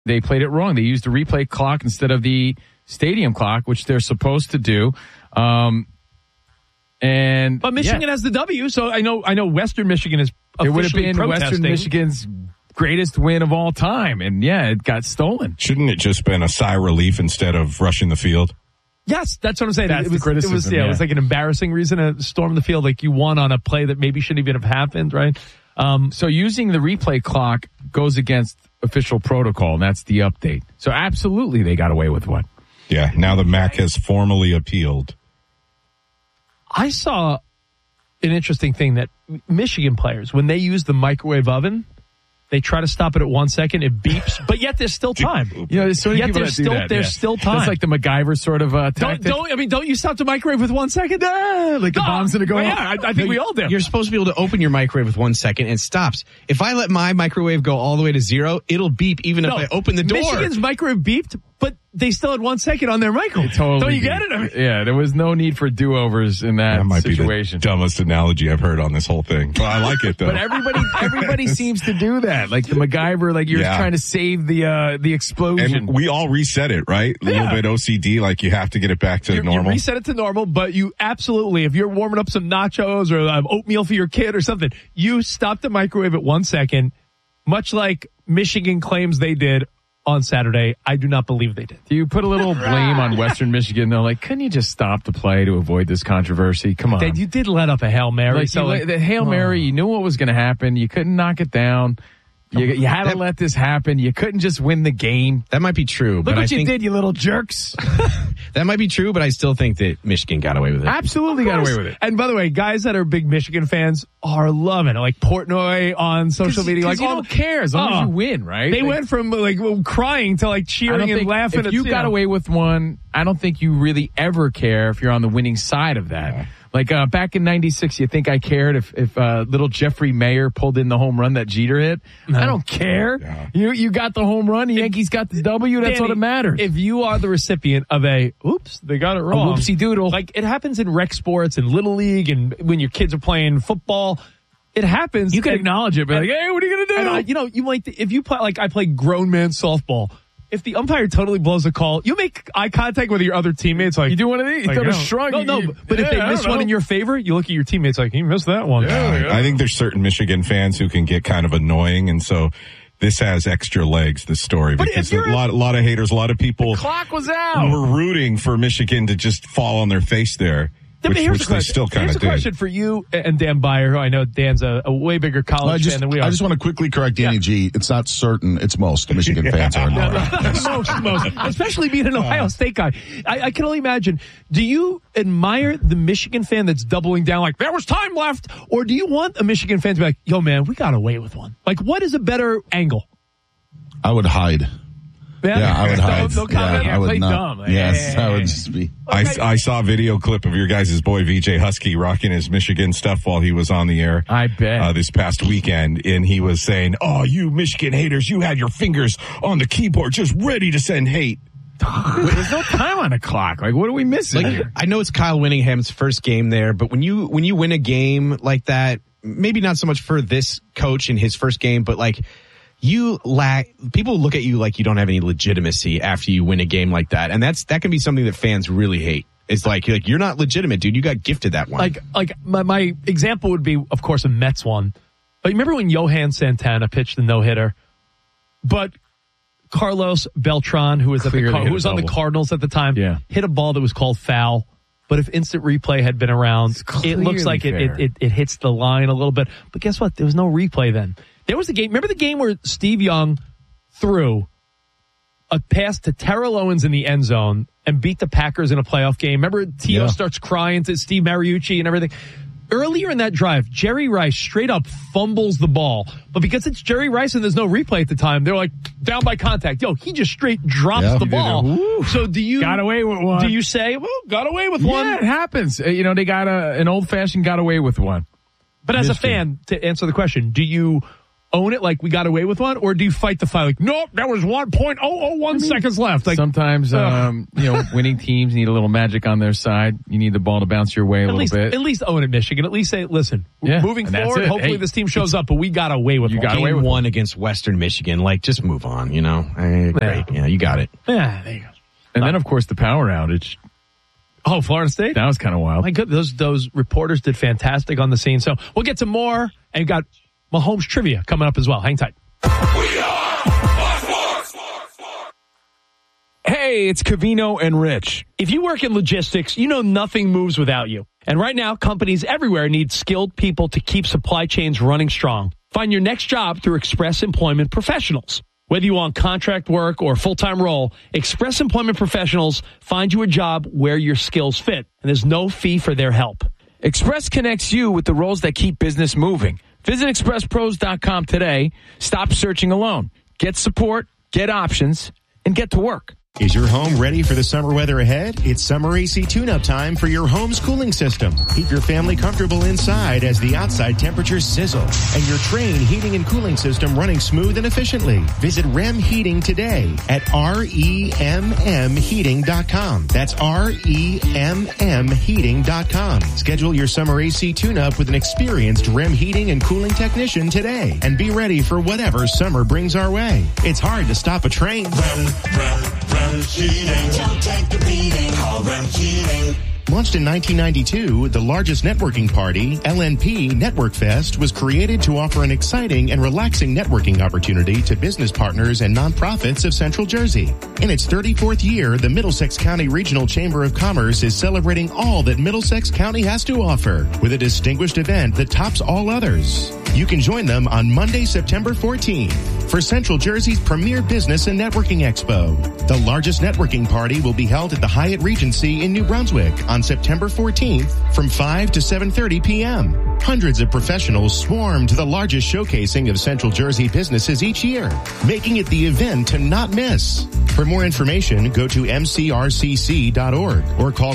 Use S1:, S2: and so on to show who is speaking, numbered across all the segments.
S1: They played it wrong. They used the replay clock instead of the stadium clock, which they're supposed to do.
S2: But Michigan has the W, so I know Western Michigan is officially
S1: it would have been
S2: protesting.
S1: Western Michigan's greatest win of all time, and it got stolen.
S3: Shouldn't it just been a sigh of relief instead of rushing the field?
S2: Yes, that's what I'm saying.
S1: That's the criticism.
S2: It was like an embarrassing reason to storm the field. Like you won on a play that maybe shouldn't even have happened, right?
S1: So using the replay clock goes against official protocol, and that's the update. So absolutely they got away with one.
S3: Yeah, now the MAC has formally appealed.
S2: I saw an interesting thing that Michigan players, when they use the microwave oven, they try to stop it at 1 second. It beeps, but yet there's still time.
S1: There's so many people that do that.
S2: There's still time.
S1: It's like the MacGyver sort of tactic.
S2: Don't you stop the microwave with 1 second?
S1: Like the bomb's going to go off.
S2: Yeah, I think we all do.
S4: You're supposed to be able to open your microwave with 1 second and it stops. If I let my microwave go all the way to 0, it'll beep even if I open the door.
S2: Michigan's microwave beeped, but they still had 1 second on their microwave. Don't you get it?
S1: There was no need for do-overs in that
S3: might
S1: situation.
S3: Be the dumbest analogy I've heard on this whole thing. Well, I like it, though.
S1: But everybody seems to do that. Like the MacGyver, like you're trying to save the explosion.
S3: And we all reset it, right? A little bit OCD, like you have to get it back to normal.
S2: You reset it to normal, but you absolutely, if you're warming up some nachos or oatmeal for your kid or something, you stop the microwave at 1 second, much like Michigan claims they did on Saturday. I do not believe they did.
S1: Do you put a little blame on Western Michigan? They're like, couldn't you just stop the play to avoid this controversy? Come on.
S2: You did let up a Hail Mary.
S1: The Hail Mary, you knew what was going to happen. You couldn't knock it down. You had to let this happen. You couldn't just win the game.
S4: That might be true.
S1: Look
S4: but
S1: what you did, you little jerks.
S4: That might be true, but I still think that Michigan got away with it.
S1: Absolutely got away with it.
S2: And by the way, guys that are big Michigan fans are loving it. Like Portnoy on social media. Like,
S1: you don't care as long as you win, right?
S2: They went from crying to cheering and laughing.
S1: If you got away with one, I don't think you really ever care if you're on the winning side of that. Yeah. Like back in '96, you think I cared if little Jeffrey Mayer pulled in the home run that Jeter hit? No. I don't care. Yeah. You got the home run. The Yankees got the W. That's what matters.
S2: If you are the recipient of oops, they got it wrong.
S1: A whoopsie doodle.
S2: Like it happens in rec sports and Little League and when your kids are playing football. It happens.
S1: You can acknowledge it, but hey, what are you going to do?
S2: You might, if you play, I play grown man softball. If the umpire totally blows a call, you make eye contact with your other teammates. Like
S1: you do one of these, you throw a shrug.
S2: But if they miss one in your favor, you look at your teammates like he missed that one.
S3: I think there's certain Michigan fans who can get kind of annoying, and so this has extra legs. This story because a lot of haters, a lot of people.
S1: The clock was out.
S3: Were rooting for Michigan to just fall on their face there. Which they still kind of did.
S2: Here's a question for you and Dan Beyer, who I know Dan's a way bigger college fan than we are.
S5: I just want to quickly correct Danny G. It's not certain. It's most Michigan fans are annoyed.
S2: Most. Especially being an Ohio State guy. I can only imagine. Do you admire the Michigan fan that's doubling down like, there was time left? Or do you want a Michigan fan to be like, yo, man, we got away with one? Like, what is a better angle?
S5: I would hide. Yeah, I would hide.
S2: No comment.
S5: I would
S1: play
S5: not.
S1: dumb.
S5: Yes, I would just be.
S3: Okay. I saw a video clip of your guys' boy VJ Husky rocking his Michigan stuff while he was on the air.
S1: I bet.
S3: This past weekend, and he was saying, "Oh, you Michigan haters, you had your fingers on the keyboard, just ready to send hate."
S1: There's no time on the clock. Like, what are we missing here?
S4: I know it's Kyle Whittingham's first game there, but when you win a game like that, maybe not so much for this coach in his first game, but people look at you like you don't have any legitimacy after you win a game like that. And that can be something that fans really hate. It's like you're not legitimate, dude. You got gifted that one.
S2: Like my example would be, of course, a Mets one. But remember when Johan Santana pitched the no-hitter? But Carlos Beltran, who was on the Cardinals at the time, hit a ball that was called foul. But if instant replay had been around, it looks like it hits the line a little bit. But guess what? There was no replay then. There was a game. Remember the game where Steve Young threw a pass to Terrell Owens in the end zone and beat the Packers in a playoff game? Remember T.O. starts crying to Steve Mariucci and everything? Earlier in that drive, Jerry Rice straight up fumbles the ball. But because it's Jerry Rice and there's no replay at the time, they're like, down by contact. Yo, he just straight drops the ball. So do you...
S1: Got away with one.
S2: Do you say, well, got away with one?
S1: Yeah, it happens. They got an old-fashioned got away with one.
S2: But as a fan, to answer the question, do you own it like we got away with one, or do you fight the fight like, nope, there was 1.001 seconds left? Like,
S1: sometimes, winning teams need a little magic on their side. You need the ball to bounce your way a little bit.
S2: At least own it, Michigan. At least say, listen, moving forward, hopefully this team shows up, but we got away with one.
S4: Game one against Western Michigan. Like, just move on, Great. Yeah, you got it.
S2: Yeah, there you go.
S1: And then, of course, the power outage.
S2: Oh, Florida State?
S1: That was kind of wild.
S2: My goodness, those reporters did fantastic on the scene. So we'll get to more, and got Mahomes trivia coming up as well. Hang tight.
S1: Hey, it's Covino and Rich.
S2: If you work in logistics, you know nothing moves without you. And right now, companies everywhere need skilled people to keep supply chains running strong. Find your next job through Express Employment Professionals. Whether you want contract work or full-time role, Express Employment Professionals find you a job where your skills fit, and there's no fee for their help.
S1: Express connects you with the roles that keep business moving. Visit expresspros.com today. Stop searching alone. Get support, get options, and get to work.
S6: Is your home ready for the summer weather ahead? It's summer AC tune-up time for your home's cooling system. Keep your family comfortable inside as the outside temperatures sizzle and your Trane heating and cooling system running smooth and efficiently. Visit REM Heating today at REMMheating.com. That's REMMheating.com. Schedule your summer AC tune-up with an experienced REM heating and cooling technician today and be ready for whatever summer brings our way. It's hard to stop a train.
S7: REM Heating. Don't take the beating. Call REM Heating.
S6: Launched in 1992, the largest networking party, LNP Network Fest, was created to offer an exciting and relaxing networking opportunity to business partners and nonprofits of Central Jersey. In its 34th year, the Middlesex County Regional Chamber of Commerce is celebrating all that Middlesex County has to offer with a distinguished event that tops all others. You can join them on Monday, September 14th for Central Jersey's premier business and networking expo. The largest networking party will be held at the Hyatt Regency in New Brunswick on September 14th from 5 to 7:30 p.m. Hundreds of professionals swarm to the largest showcasing of Central Jersey businesses each year, making it the event to not miss. For more information, go to mcrcc.org or call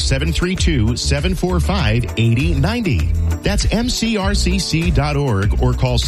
S6: 732-745-8090. That's mcrcc.org or call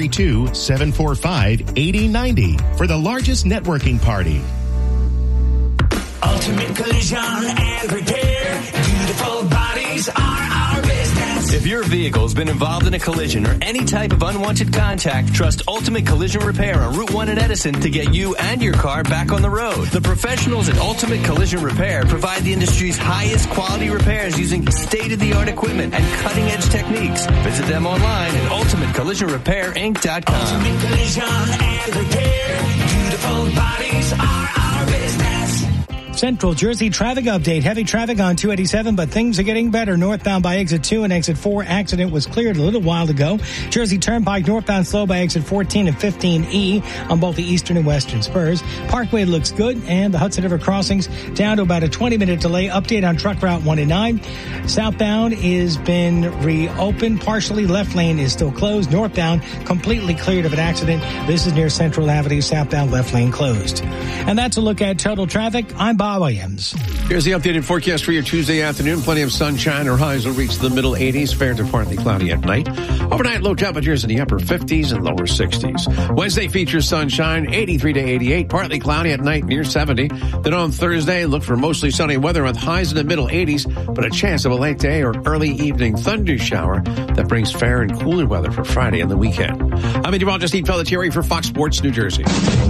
S6: 732-745-8090 for the largest networking party.
S7: Ultimate Collision and Repair. Beautiful bodies are our business.
S8: If your vehicle's been involved in a collision or any type of unwanted contact, trust Ultimate Collision Repair on Route 1 in Edison to get you and your car back on the road. The professionals at Ultimate Collision Repair provide the industry's highest quality repairs using state-of-the-art equipment and cutting-edge techniques. Visit them online at ultimatecollisionrepair.inc.com.
S7: Ultimate Collision and Repair. Beautiful bodies are our business.
S9: Central Jersey traffic update. Heavy traffic on 287, but things are getting better. Northbound by exit 2 and exit 4. Accident was cleared a little while ago. Jersey Turnpike northbound slow by exit 14 and 15E on both the eastern and western spurs. Parkway looks good, and the Hudson River crossings down to about a 20-minute delay. Update on truck route 109. Southbound is been reopened partially. Left lane is still closed. Northbound completely cleared of an accident. This is near Central Avenue. Southbound left lane closed. And that's a look at total traffic. I'm Bob Williams.
S10: Here's the updated forecast for your Tuesday afternoon. Plenty of sunshine. Our highs will reach the middle 80s, fair to partly cloudy at night. Overnight, low temperatures in the upper 50s and lower 60s. Wednesday features sunshine, 83 to 88, partly cloudy at night, near 70. Then on Thursday, look for mostly sunny weather with highs in the middle 80s, but a chance of a late day or early evening thunder shower that brings fair and cooler weather for Friday and the weekend. I'm meteorologist Steve Pelletieri for Fox Sports New Jersey.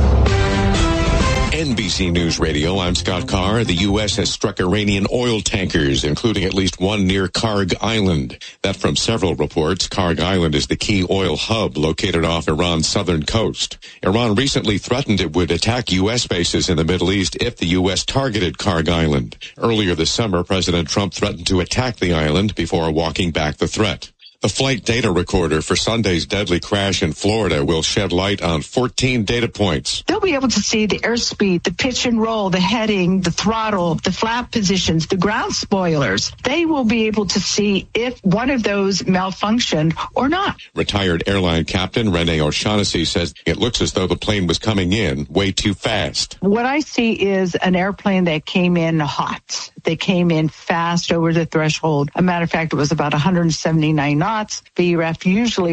S11: NBC News Radio, I'm Scott Carr. The U.S. has struck Iranian oil tankers, including at least one near Karg Island. That from several reports. Karg Island is the key oil hub located off Iran's southern coast. Iran recently threatened it would attack U.S. bases in the Middle East if the U.S. targeted Karg Island. Earlier this summer, President Trump threatened to attack the island before walking back the threat. The flight data recorder for Sunday's deadly crash in Florida will shed light on 14 data points.
S12: They'll be able to see the airspeed, the pitch and roll, the heading, the throttle, the flap positions, the ground spoilers. They will be able to see if one of those malfunctioned or not.
S11: Retired airline captain Renee O'Shaughnessy says it looks as though the plane was coming in way too fast.
S12: What I see is an airplane that came in hot. They came in fast over the threshold. A matter of fact, it was about 179 knots. VREF usually is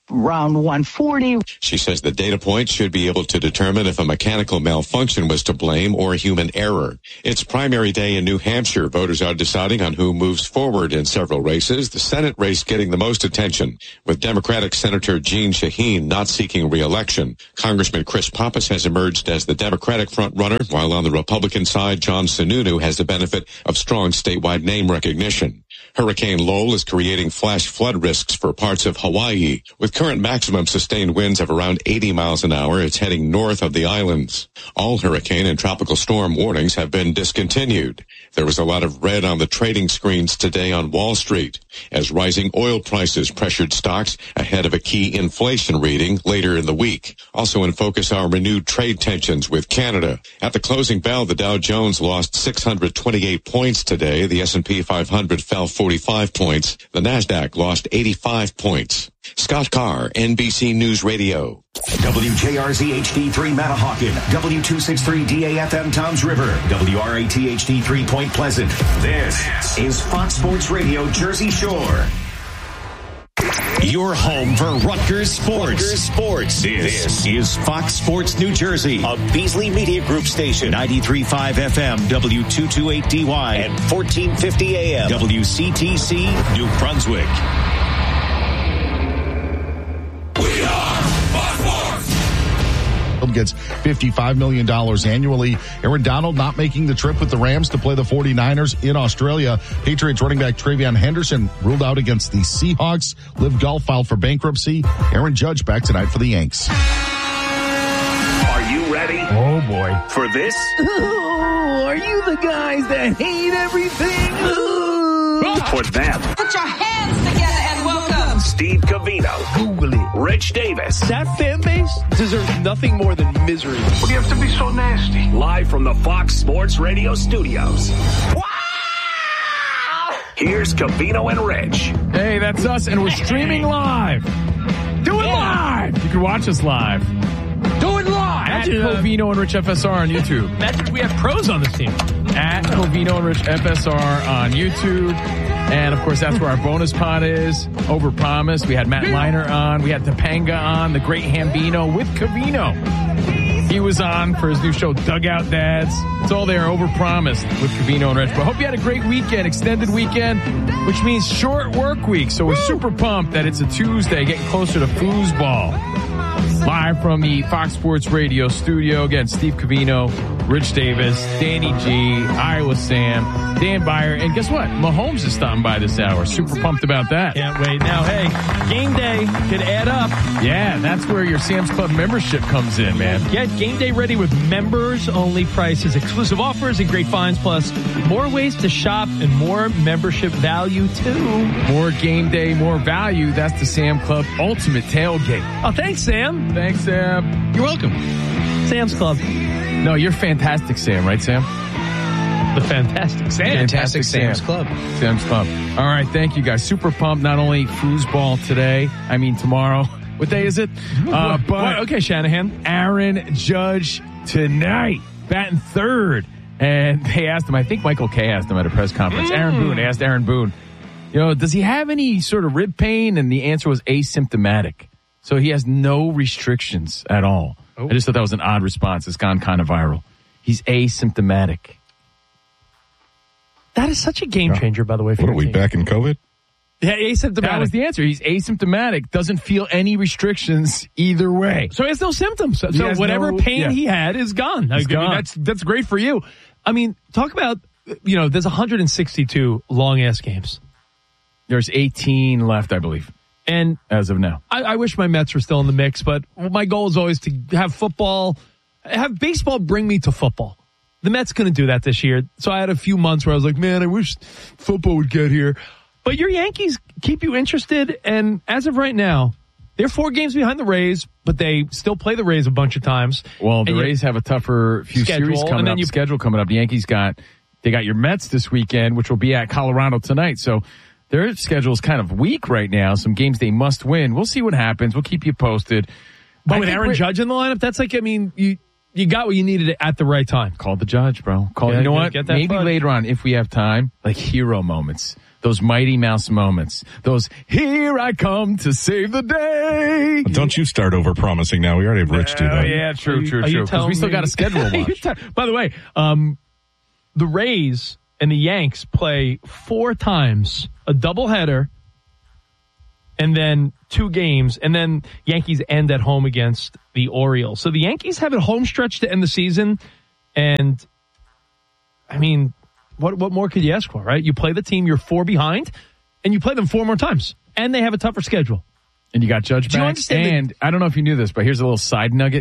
S12: around 140.
S11: She says the data point should be able to determine if a mechanical malfunction was to blame or human error. It's primary day in New Hampshire. Voters are deciding on who moves forward in several races. The Senate race getting the most attention, with Democratic Senator Jeanne Shaheen not seeking re-election. Congressman Chris Pappas has emerged as the Democratic frontrunner, while on the Republican side, John Sununu has the benefit of strong statewide name recognition. Hurricane Lowell is creating flash flood risks for parts of Hawaii. With current maximum sustained winds of around 80 miles an hour, it's heading north of the islands. All hurricane and tropical storm warnings have been discontinued. There was a lot of red on the trading screens today on Wall Street, as rising oil prices pressured stocks ahead of a key inflation reading later in the week. Also in focus are renewed trade tensions with Canada. At the closing bell, the Dow Jones lost 628 points today. The S&P 500 fell 45 points. The Nasdaq lost 85 points. Scott Carr, NBC News Radio.
S13: WJRZ HD3 Manahawkin, W263 DAFM Toms River, WRAT HD3 Point Pleasant. This is Fox Sports Radio Jersey Shore. Your home for Rutgers Sports. This is Fox Sports New Jersey, a Beasley Media Group station, 93.5 FM, W228DY, and 1450 AM, WCTC, New Brunswick.
S5: Gets $55 million annually. Aaron Donald not making the trip with the Rams to play the 49ers in Australia. Patriots running back Travion Henderson ruled out against the Seahawks. Liv Golf filed for bankruptcy. Aaron Judge back tonight for the Yanks.
S13: Are you ready?
S1: Oh, boy.
S13: For this?
S1: Oh, are you the guys that hate everything?
S13: For them.
S14: Put your hands together and welcome
S13: Steve Covino.
S2: Google it.
S13: Rich Davis.
S2: That fan base deserves nothing more than misery.
S13: What do you have to be so nasty? Live from the Fox Sports Radio studios. Wow! Here's Covino and Rich.
S1: Hey, that's us, and we're streaming live. Do it live! You can watch us live. Do it live! At Covino and Rich FSR on YouTube.
S2: Imagine we have pros on this team.
S1: At Covino and Rich FSR on YouTube. And, of course, that's where our bonus pod is. Overpromised. We had Matt Liner on. We had Topanga on. The great Hambino with Covino. He was on for his new show, Dugout Dads. It's all there, Overpromised with Covino and Rich. But I hope you had a great weekend, extended weekend, which means short work week. So we're super pumped that it's a Tuesday, getting closer to foosball. Live from the Fox Sports Radio studio. Again, Steve Covino, Rich Davis, Danny G, Iowa Sam, Dan Byer, and guess what? Mahomes is stopping by this hour. Super pumped about that.
S2: Can't wait. Now, hey, game day could add up.
S1: Yeah, that's where your Sam's Club membership comes in, man.
S2: Get game day ready with members-only prices, exclusive offers, and great finds, plus more ways to shop and more membership value, too.
S1: More game day, more value. That's the Sam Club Ultimate Tailgate.
S2: Oh, thanks, Sam.
S1: Thanks, Sam.
S2: You're welcome. Sam's Club.
S1: No, you're fantastic, Sam, right, Sam?
S2: The Fantastic Sam.
S1: Fantastic Sam's Club. Sam's Club. All right, thank you, guys. Super pumped. Not only foosball today, tomorrow. What day is it? But
S2: okay, Shanahan.
S1: Aaron Judge tonight, batting third. And they asked him, I think Michael Kay asked him at a press conference. Aaron Boone, they asked Aaron Boone, does he have any sort of rib pain? And the answer was asymptomatic. So he has no restrictions at all. I just thought that was an odd response. It's gone kind of viral. He's asymptomatic.
S2: That is such a game changer, by the way. For
S3: what are we back in COVID?
S2: Yeah, asymptomatic.
S1: That was the answer. He's asymptomatic. Doesn't feel any restrictions either way.
S2: So he has no symptoms. So whatever pain he had is gone.
S1: Gone.
S2: That's great for you. Talk about, there's 162 long-ass games.
S1: There's 18 left, I believe.
S2: And
S1: as of now,
S2: I wish my Mets were still in the mix, but my goal is always to have baseball bring me to football. The Mets couldn't do that this year. So I had a few months where I was like, man, I wish football would get here. But your Yankees keep you interested. And as of right now, they're 4 games behind the Rays, but they still play the Rays a bunch of times.
S1: Well, the Rays have a tougher few series coming up. Schedule coming up. The Yankees got your Mets this weekend, which will be at Colorado tonight. So their schedule is kind of weak right now. Some games they must win. We'll see what happens. We'll keep you posted.
S2: But with Aaron Judge in the lineup, that's like, you you got what you needed at the right time.
S1: Call the judge, bro. You know what? Maybe later on, if we have time, like hero moments. Those Mighty Mouse moments. Those, here I come to save the day.
S3: Don't you start over promising now. We already have Rich do that.
S1: Yeah, true. Because we still got a schedule to watch.
S2: By the way, the Rays and the Yanks play 4 times, a doubleheader, and then 2 games, and then Yankees end at home against the Orioles. So the Yankees have a home stretch to end the season, and, I mean, what more could you ask for, right? You play the team, you're 4 behind, and you play them 4 more times, and they have a tougher schedule.
S1: And you got Judge back, and I don't know if you knew this, but here's a little side nugget.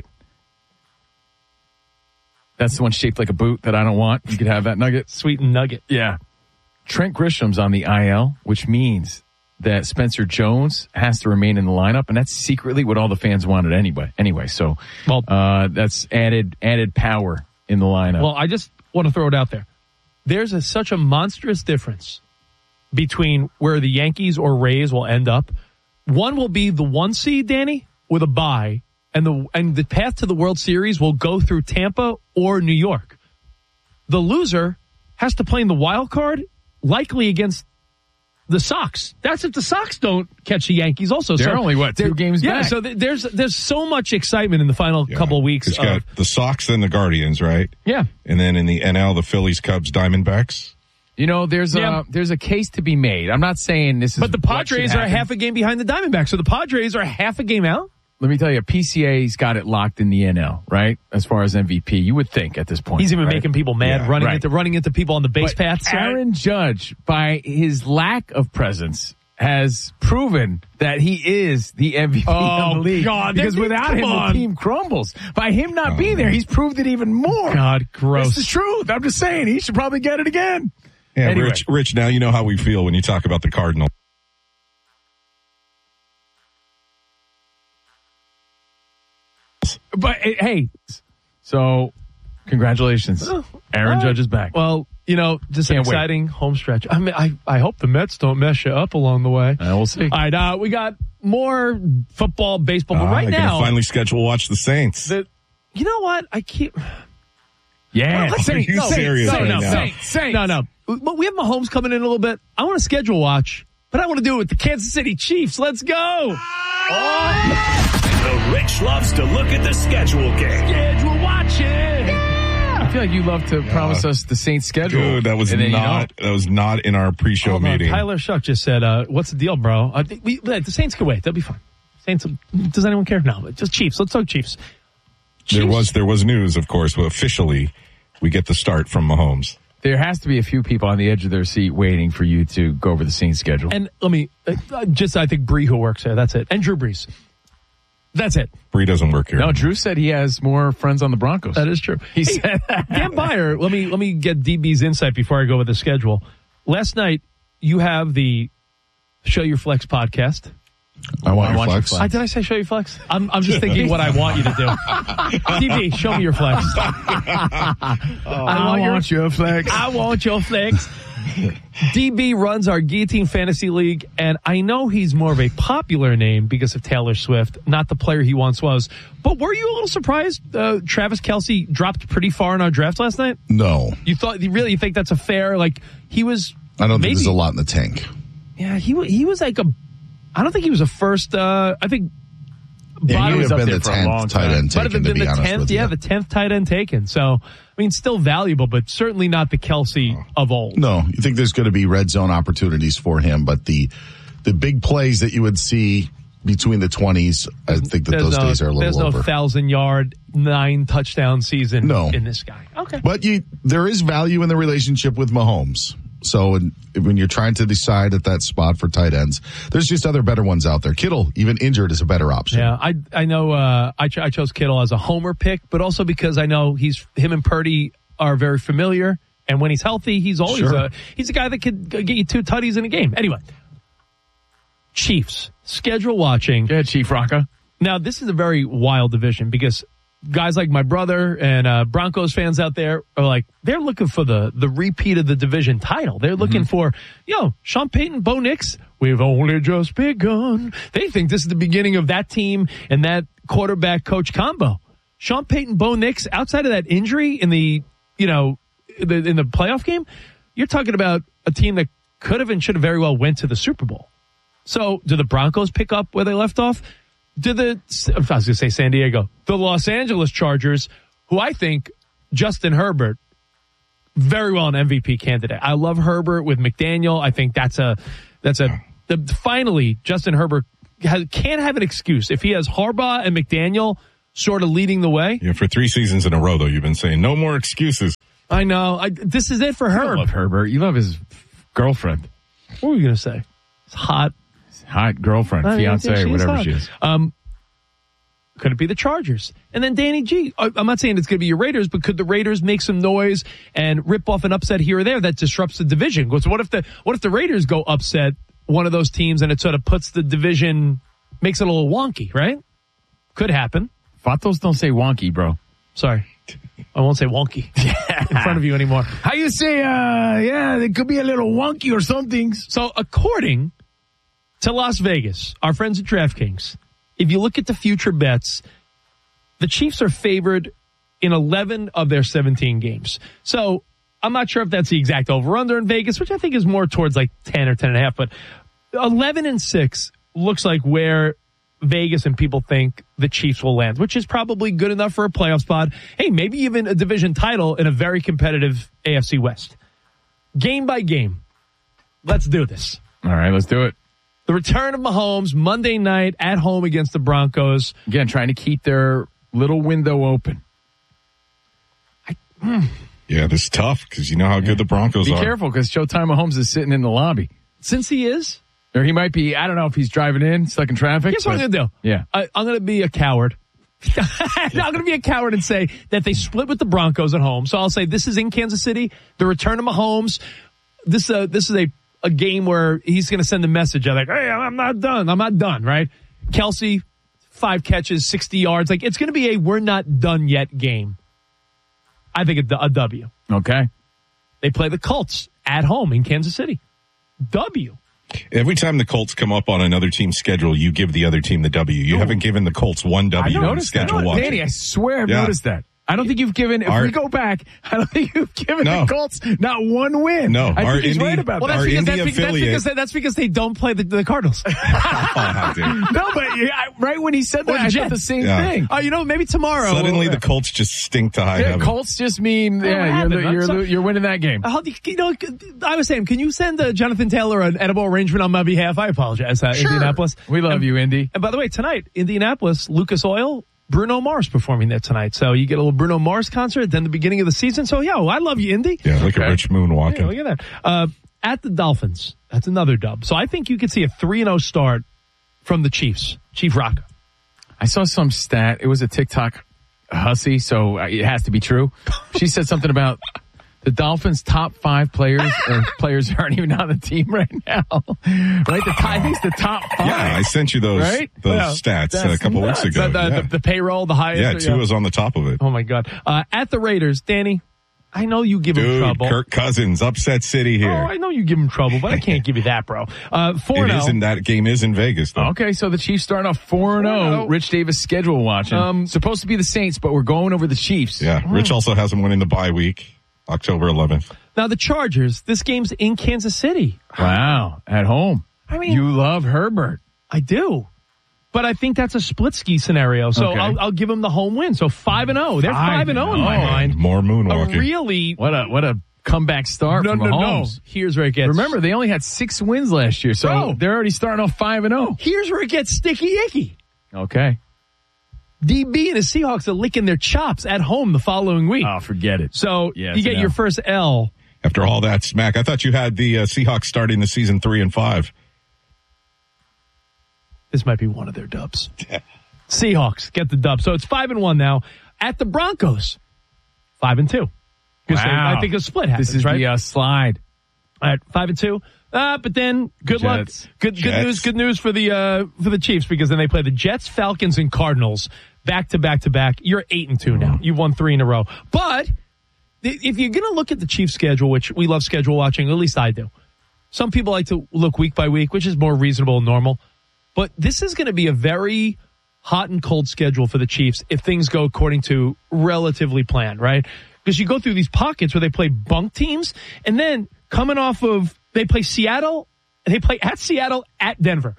S1: That's the one shaped like a boot that I don't want. You could have that nugget.
S2: Sweet nugget.
S1: Yeah. Trent Grisham's on the IL, which means that Spencer Jones has to remain in the lineup, and that's secretly what all the fans wanted anyway. So that's added power in the lineup.
S2: Well, I just want to throw it out there. There's such a monstrous difference between where the Yankees or Rays will end up. One will be the 1 seed, Danny, with a bye, and the path to the World Series will go through Tampa or New York. The loser has to play in the wild card, likely against the Sox. That's if the Sox don't catch the Yankees also.
S1: They're only, 2 games back?
S2: Yeah, so there's so much excitement in the final couple weeks.
S3: You got the Sox, then the Guardians, right?
S2: Yeah.
S3: And then in the NL, the Phillies, Cubs, Diamondbacks.
S1: You know, there's a case to be made. I'm not saying this is.
S2: But the Padres are half a game behind the Diamondbacks, so the Padres are half a game out.
S1: Let me tell you, PCA's got it locked in the NL, right? As far as MVP, you would think at this point.
S2: He's even making people mad, running into people on the base paths.
S1: Aaron Judge, by his lack of presence, has proven that he is the MVP of the league.
S2: God,
S1: because without him, the team crumbles. By him not being there, he's proved it even more.
S2: God, gross.
S1: This is truth. I'm just saying, he should probably get it again.
S3: Yeah,
S1: anyway.
S3: Rich, now you know how we feel when you talk about the Cardinals.
S1: But, hey, so congratulations. Aaron Judge is back.
S2: Well, just an exciting home stretch. I mean, I hope the Mets don't mess you up along the way.
S1: We'll see.
S2: All right, we got more football, baseball, but right now.
S3: Finally schedule watch the Saints.
S2: You know what? I keep.
S1: Yeah.
S3: Are you serious right now?
S1: Saints.
S2: No. But we have Mahomes coming in a little bit. I want to schedule watch, but I want to do it with the Kansas City Chiefs. Let's go.
S13: The Rich loves to look at the schedule game.
S2: Schedule watching.
S1: I feel like you love to promise us the Saints schedule.
S3: Dude, that was not in our pre-show meeting.
S2: Tyler Shuck just said, what's the deal, bro? The Saints can wait. They'll be fine. Saints, does anyone care? No, just Chiefs. Let's talk Chiefs.
S3: There was news, of course, but officially we get the start from Mahomes.
S1: There has to be a few people on the edge of their seat waiting for you to go over the Saints schedule.
S2: And let me, I think Bree who works there, that's it. And Drew Brees. That's it.
S3: Bree doesn't work here.
S1: No, Drew said he has more friends on the Broncos.
S2: That is true.
S1: He said that.
S2: Dan Byer, let me get DB's insight before I go with the schedule. Last night, you have the Show Your Flex podcast.
S5: I want your flex.
S2: Did I say show your flex? I'm just thinking what I want you to do. DB, show me your flex.
S1: I want your flex.
S2: I want your flex. DB runs our Guillotine Fantasy League, and I know he's more of a popular name because of Taylor Swift, not the player he once was. But were you a little surprised Travis Kelce dropped pretty far in our draft last night?
S5: No.
S2: You think that's a fair, he was...
S5: I don't think there's a lot in the tank.
S2: Yeah, he was like I don't think he was a first, I think...
S5: He would have been the 10th tight end taken,
S2: to be honest with you. The 10th tight end taken. So, still valuable, but certainly not the Kelce of old.
S5: No, you think there's going to be red zone opportunities for him, but the big plays that you would see between the 20s, I think that those days are a little over.
S2: There's no 1,000-yard, 9-touchdown season in this guy. Okay.
S5: But there is value in the relationship with Mahomes. So when you're trying to decide at that spot for tight ends, there's just other better ones out there. Kittle, even injured, is a better option.
S2: Yeah, I know I chose Kittle as a homer pick, but also because I know him and Purdy are very familiar, and when he's healthy, he's always he's a guy that could get you 2 tutties in a game. Anyway, Chiefs, schedule watching.
S1: Yeah, Chief Rocca.
S2: Now, this is a very wild division because guys like my brother and Broncos fans out there are they're looking for the repeat of the division title. They're looking for, Sean Payton, Bo Nix, we've only just begun. They think this is the beginning of that team and that quarterback coach combo. Sean Payton, Bo Nix, outside of that injury in the playoff game, you're talking about a team that could have and should have very well went to the Super Bowl. So do the Broncos pick up where they left off? I was going to say San Diego. The Los Angeles Chargers, who I think Justin Herbert, very well an MVP candidate. I love Herbert with McDaniel. I think finally Justin Herbert can't have an excuse. If he has Harbaugh and McDaniel sort of leading the way.
S3: Yeah, for 3 seasons in a row, though, you've been saying no more excuses.
S2: I know. This is it for Herb.
S1: You love Herbert. You love his girlfriend.
S2: What were you going to say? It's hot.
S1: Hot girlfriend, fiance, whatever she is.
S2: Could it be the Chargers? And then Danny G, I'm not saying it's going to be your Raiders, but could the Raiders make some noise and rip off an upset here or there that disrupts the division? Because what if the Raiders go upset one of those teams and it sort of puts the division, makes it a little wonky, right? Could happen.
S1: Vatos don't say wonky, bro.
S2: Sorry. I won't say wonky in front of you anymore.
S1: How you say, it could be a little wonky or something.
S2: So according to Las Vegas, our friends at DraftKings, if you look at the future bets, the Chiefs are favored in 11 of their 17 games. So I'm not sure if that's the exact over-under in Vegas, which I think is more towards like 10 or 10.5, but 11-6 looks like where Vegas and people think the Chiefs will land, which is probably good enough for a playoff spot. Hey, maybe even a division title in a very competitive AFC West. Game by game. Let's do this.
S1: All right, let's do it.
S2: The return of Mahomes Monday night at home against the Broncos.
S1: Again, trying to keep their little window open.
S3: Yeah, this is tough because you know how good the Broncos are.
S1: Be careful because Showtime Mahomes is sitting in the lobby.
S2: Since he is?
S1: Or he might be, I don't know if he's driving in, stuck in traffic.
S2: Here's what I'm going to do.
S1: Yeah.
S2: I'm going to be a coward. I'm going to be a coward and say that they split with the Broncos at home. So I'll say this is in Kansas City. The return of Mahomes. This is a game where he's going to send a message like, hey, I'm not done. I'm not done, right? Kelsey, 5 catches, 60 yards. Like, it's going to be a we're not done yet game. I think a W.
S1: Okay.
S2: They play the Colts at home in Kansas City. W.
S3: Every time the Colts come up on another team's schedule, you give the other team the W. You haven't given the Colts one W on schedule watch.
S1: Danny, I swear I've noticed that. I don't think you've given, if we go back, I don't think you've given the Colts not one win.
S3: No.
S1: I think he's right about that.
S2: That's because they don't play the Cardinals.
S1: No, but right when he said that, I thought the same thing.
S2: Oh, maybe tomorrow.
S3: Suddenly the Colts just stink to high heaven.
S1: Colts just mean, you're winning that game.
S2: I was saying, can you send Jonathan Taylor an edible arrangement on my behalf? I apologize,
S1: sure.
S2: Indianapolis.
S1: We love you, Indy.
S2: And by the way, tonight, Indianapolis, Lucas Oil, Bruno Mars performing there tonight. So you get a little Bruno Mars concert, then the beginning of the season. So, I love you, Indy.
S3: Yeah, look at Rich Moon walking.
S2: Yeah, look at that. At the Dolphins, that's another dub. So I think you could see a 3-0 start from the Chiefs. Chief Rocca.
S1: I saw some stat. It was a TikTok hussy, so it has to be true. She said something about the Dolphins' top 5 players, or players aren't even on the team right now. Right? I think it's the top 5.
S3: Yeah, I sent you those stats a couple weeks ago.
S2: The payroll, the highest.
S3: Yeah, Tua's on the top of it.
S2: Oh, my God. At the Raiders, Danny, I know you give him trouble.
S3: Kirk Cousins, upset city here.
S2: Oh, I know you give him trouble, but I can't give you that, bro. 4-0.
S3: That game is in Vegas, though.
S1: Okay, so the Chiefs starting off 4-0. Rich Davis schedule watching. Supposed to be the Saints, but we're going over the Chiefs.
S3: Yeah, Rich also has them winning the bye week. October 11th.
S2: Now, the Chargers, this game's in Kansas City.
S1: Wow. At home.
S2: I mean,
S1: you love Herbert.
S2: I do. But I think that's a split ski scenario. So okay. I'll give them the home win. So 5-0. They're 5-0 in my mind.
S3: More moonwalking.
S2: Really.
S1: What a comeback start from Mahomes.
S2: No. Here's where it gets.
S1: Remember, they only had 6 wins last year. So they're already starting off 5-0.
S2: Here's where it gets sticky icky.
S1: Okay.
S2: DB and the Seahawks are licking their chops at home the following week.
S1: Oh, forget it.
S2: So you get your first L.
S3: After all that smack, I thought you had the Seahawks starting the season 3-5.
S2: This might be one of their dubs. Seahawks get the dub. So it's 5-1 now. At the Broncos, 5-2.
S1: Wow.
S2: I think a split happens,
S1: this is
S2: right?
S1: the slide.
S2: At 5-2. But then good
S1: Jets.
S2: luck. Good news for the Chiefs, because then they play the Jets, Falcons, and Cardinals back to back to back. You're 8-2 now. You've won 3 in a row. But if you're going to look at the Chiefs schedule, which we love schedule watching, at least I do. Some people like to look week by week, which is more reasonable and normal. But this is going to be a very hot and cold schedule for the Chiefs if things go according to relatively planned, right? Because you go through these pockets where they play bunk teams, and then coming off of, they play Seattle, and they play at Seattle, at Denver.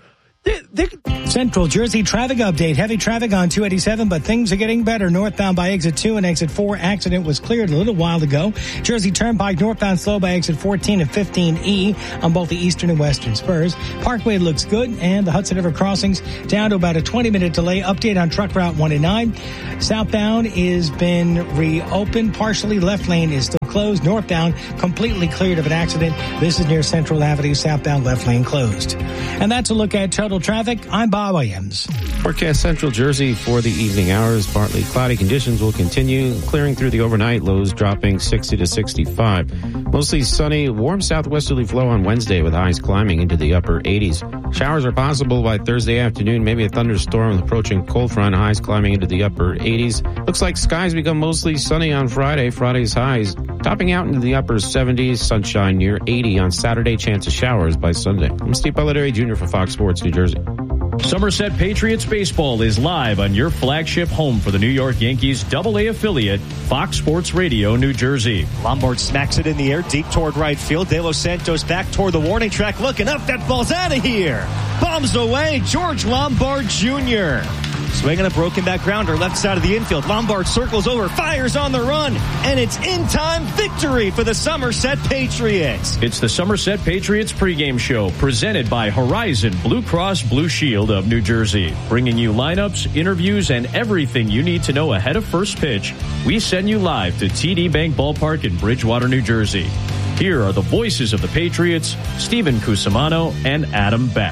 S9: Central Jersey traffic update. Heavy traffic on 287, but things are getting better. Northbound by exit 2 and exit 4. Accident was cleared a little while ago. Jersey Turnpike northbound slow by exit 14 and 15E on both the eastern and western spurs. Parkway looks good, and the Hudson River crossings down to about a 20-minute delay. Update on truck route 1 and 9. Southbound is been reopened partially. Left lane is still closed. Northbound completely cleared of an accident. This is near Central Avenue. Southbound left lane closed. And that's a look at total traffic. I'm Bob Williams.
S15: Forecast Central Jersey for the evening hours. Partly cloudy conditions will continue, clearing through the overnight, lows dropping 60 to 65. Mostly sunny, warm southwesterly flow on Wednesday with highs climbing into the upper 80s. Showers are possible by Thursday afternoon, maybe a thunderstorm approaching cold front, highs climbing into the upper 80s. Looks like skies become mostly sunny on Friday. Friday's highs topping out into the upper 70s, sunshine near 80 on Saturday, chance of showers by Sunday. I'm Steve Belladere Jr. for Fox Sports New Jersey.
S16: Somerset Patriots baseball is live on your flagship home for the New York Yankees AA affiliate, Fox Sports Radio, New Jersey.
S17: Lombard smacks it in the air deep toward right field. De Los Santos back toward the warning track, looking up. That ball's out of here. Bombs away. George Lombard Jr. Swinging a broken back grounder, left side of the infield. Lombard circles over, fires on the run, and it's in-time victory for the Somerset Patriots.
S16: It's the Somerset Patriots pregame show, presented by Horizon Blue Cross Blue Shield of New Jersey. Bringing you lineups, interviews, and everything you need to know ahead of first pitch. We send you live to TD Bank Ballpark in Bridgewater, New Jersey. Here are the voices of the Patriots, Stephen Cusimano and Adam Beck.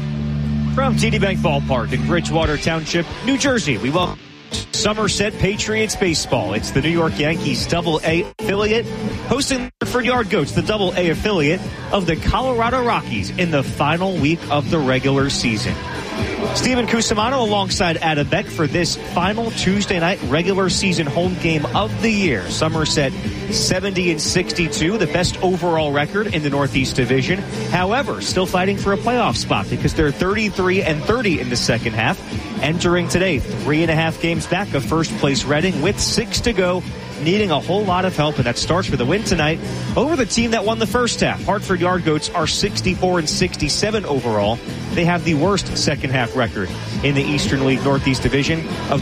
S17: From TD Bank Ballpark in Bridgewater Township, New Jersey, we welcome Somerset Patriots baseball. It's the New York Yankees AA affiliate hosting the Hartford Yard Goats, the AA affiliate of the Colorado Rockies in the final week of the regular season. Stephen Cusimano alongside Adam Beck for this final Tuesday night regular season home game of the year. Somerset 70-62, the best overall record in the Northeast Division. However, still fighting for a playoff spot because they're 33-30 in the second half. Entering today, 3.5 games back of first place Reading with 6 to go, needing a whole lot of help, and that starts with a win tonight over the team that won the first half. Hartford Yard Goats are 64-67 overall. They have the worst second half record in the Eastern League Northeast Division of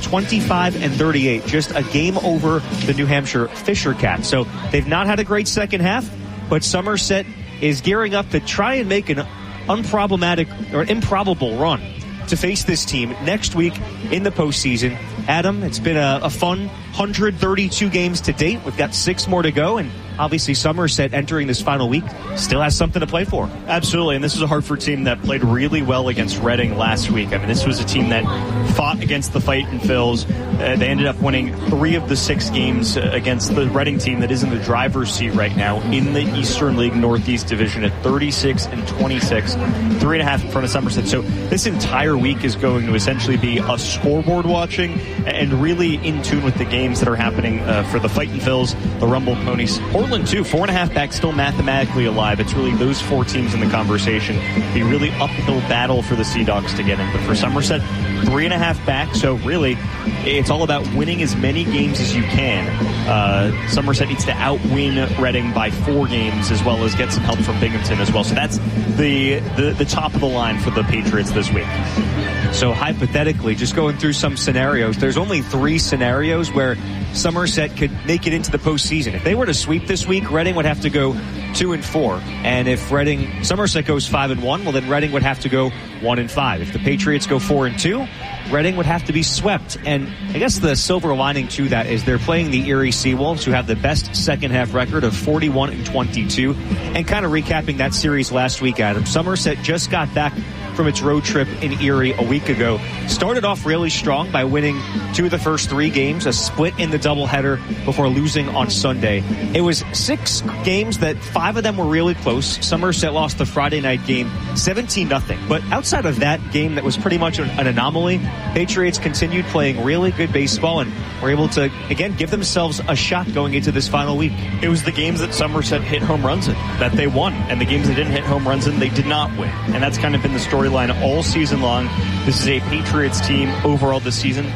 S17: 25-38, just a game over the New Hampshire Fisher Cats. So they've not had a great second half, but Somerset is gearing up to try and make an unproblematic or improbable run to face this team next week in the postseason. Adam, it's been a fun 132 games to date. We've got 6 more to go, and obviously Somerset entering this final week still has something to play for.
S18: Absolutely, and this is a Hartford team that played really well against Reading last week. I mean, this was a team that fought against the Fight and Phils. They ended up winning 3 of the 6 games against the Reading team that is in the driver's seat right now in the Eastern League Northeast Division at 36-26, 3.5 in front of Somerset. So this entire week is going to essentially be a scoreboard watching and really in tune with the games that are happening for the Fight and Phils, the Rumble Ponies. Portland, too, 4.5 back, still mathematically alive. It's really those 4 teams in the conversation. The really uphill battle for the Sea Dogs to get in. But for Somerset, 3.5 back, so really it's all about winning as many games as you can. Somerset needs to outwin Reading by 4 games, as well as get some help from Binghamton as well. So that's the top of the line for the Patriots this week.
S17: So hypothetically, just going through some scenarios, there's only 3 scenarios where Somerset could make it into the postseason. If they were to sweep this week, Reading would have to go 2-4. And if Somerset goes 5-1, well then Reading would have to go 1-5. If the Patriots go 4-2, Reading would have to be swept. And I guess the silver lining to that is they're playing the Erie Seawolves, who have the best second half record of 41-22. And kind of recapping that series last week, Adam, Somerset just got back from its road trip in Erie a week ago. Started off really strong by winning 2 of the first 3 games, a split in the doubleheader before losing on Sunday. It was 6 games that 5 of them were really close. Somerset lost the Friday night game 17-0. But outside of that game that was pretty much an anomaly, Patriots continued playing really good baseball and were able to, again, give themselves a shot going into this final week.
S18: It was the games that Somerset hit home runs in that they won, and the games they didn't hit home runs in, they did not win. And that's kind of been the storyline all season long. This is a Patriots team overall this season,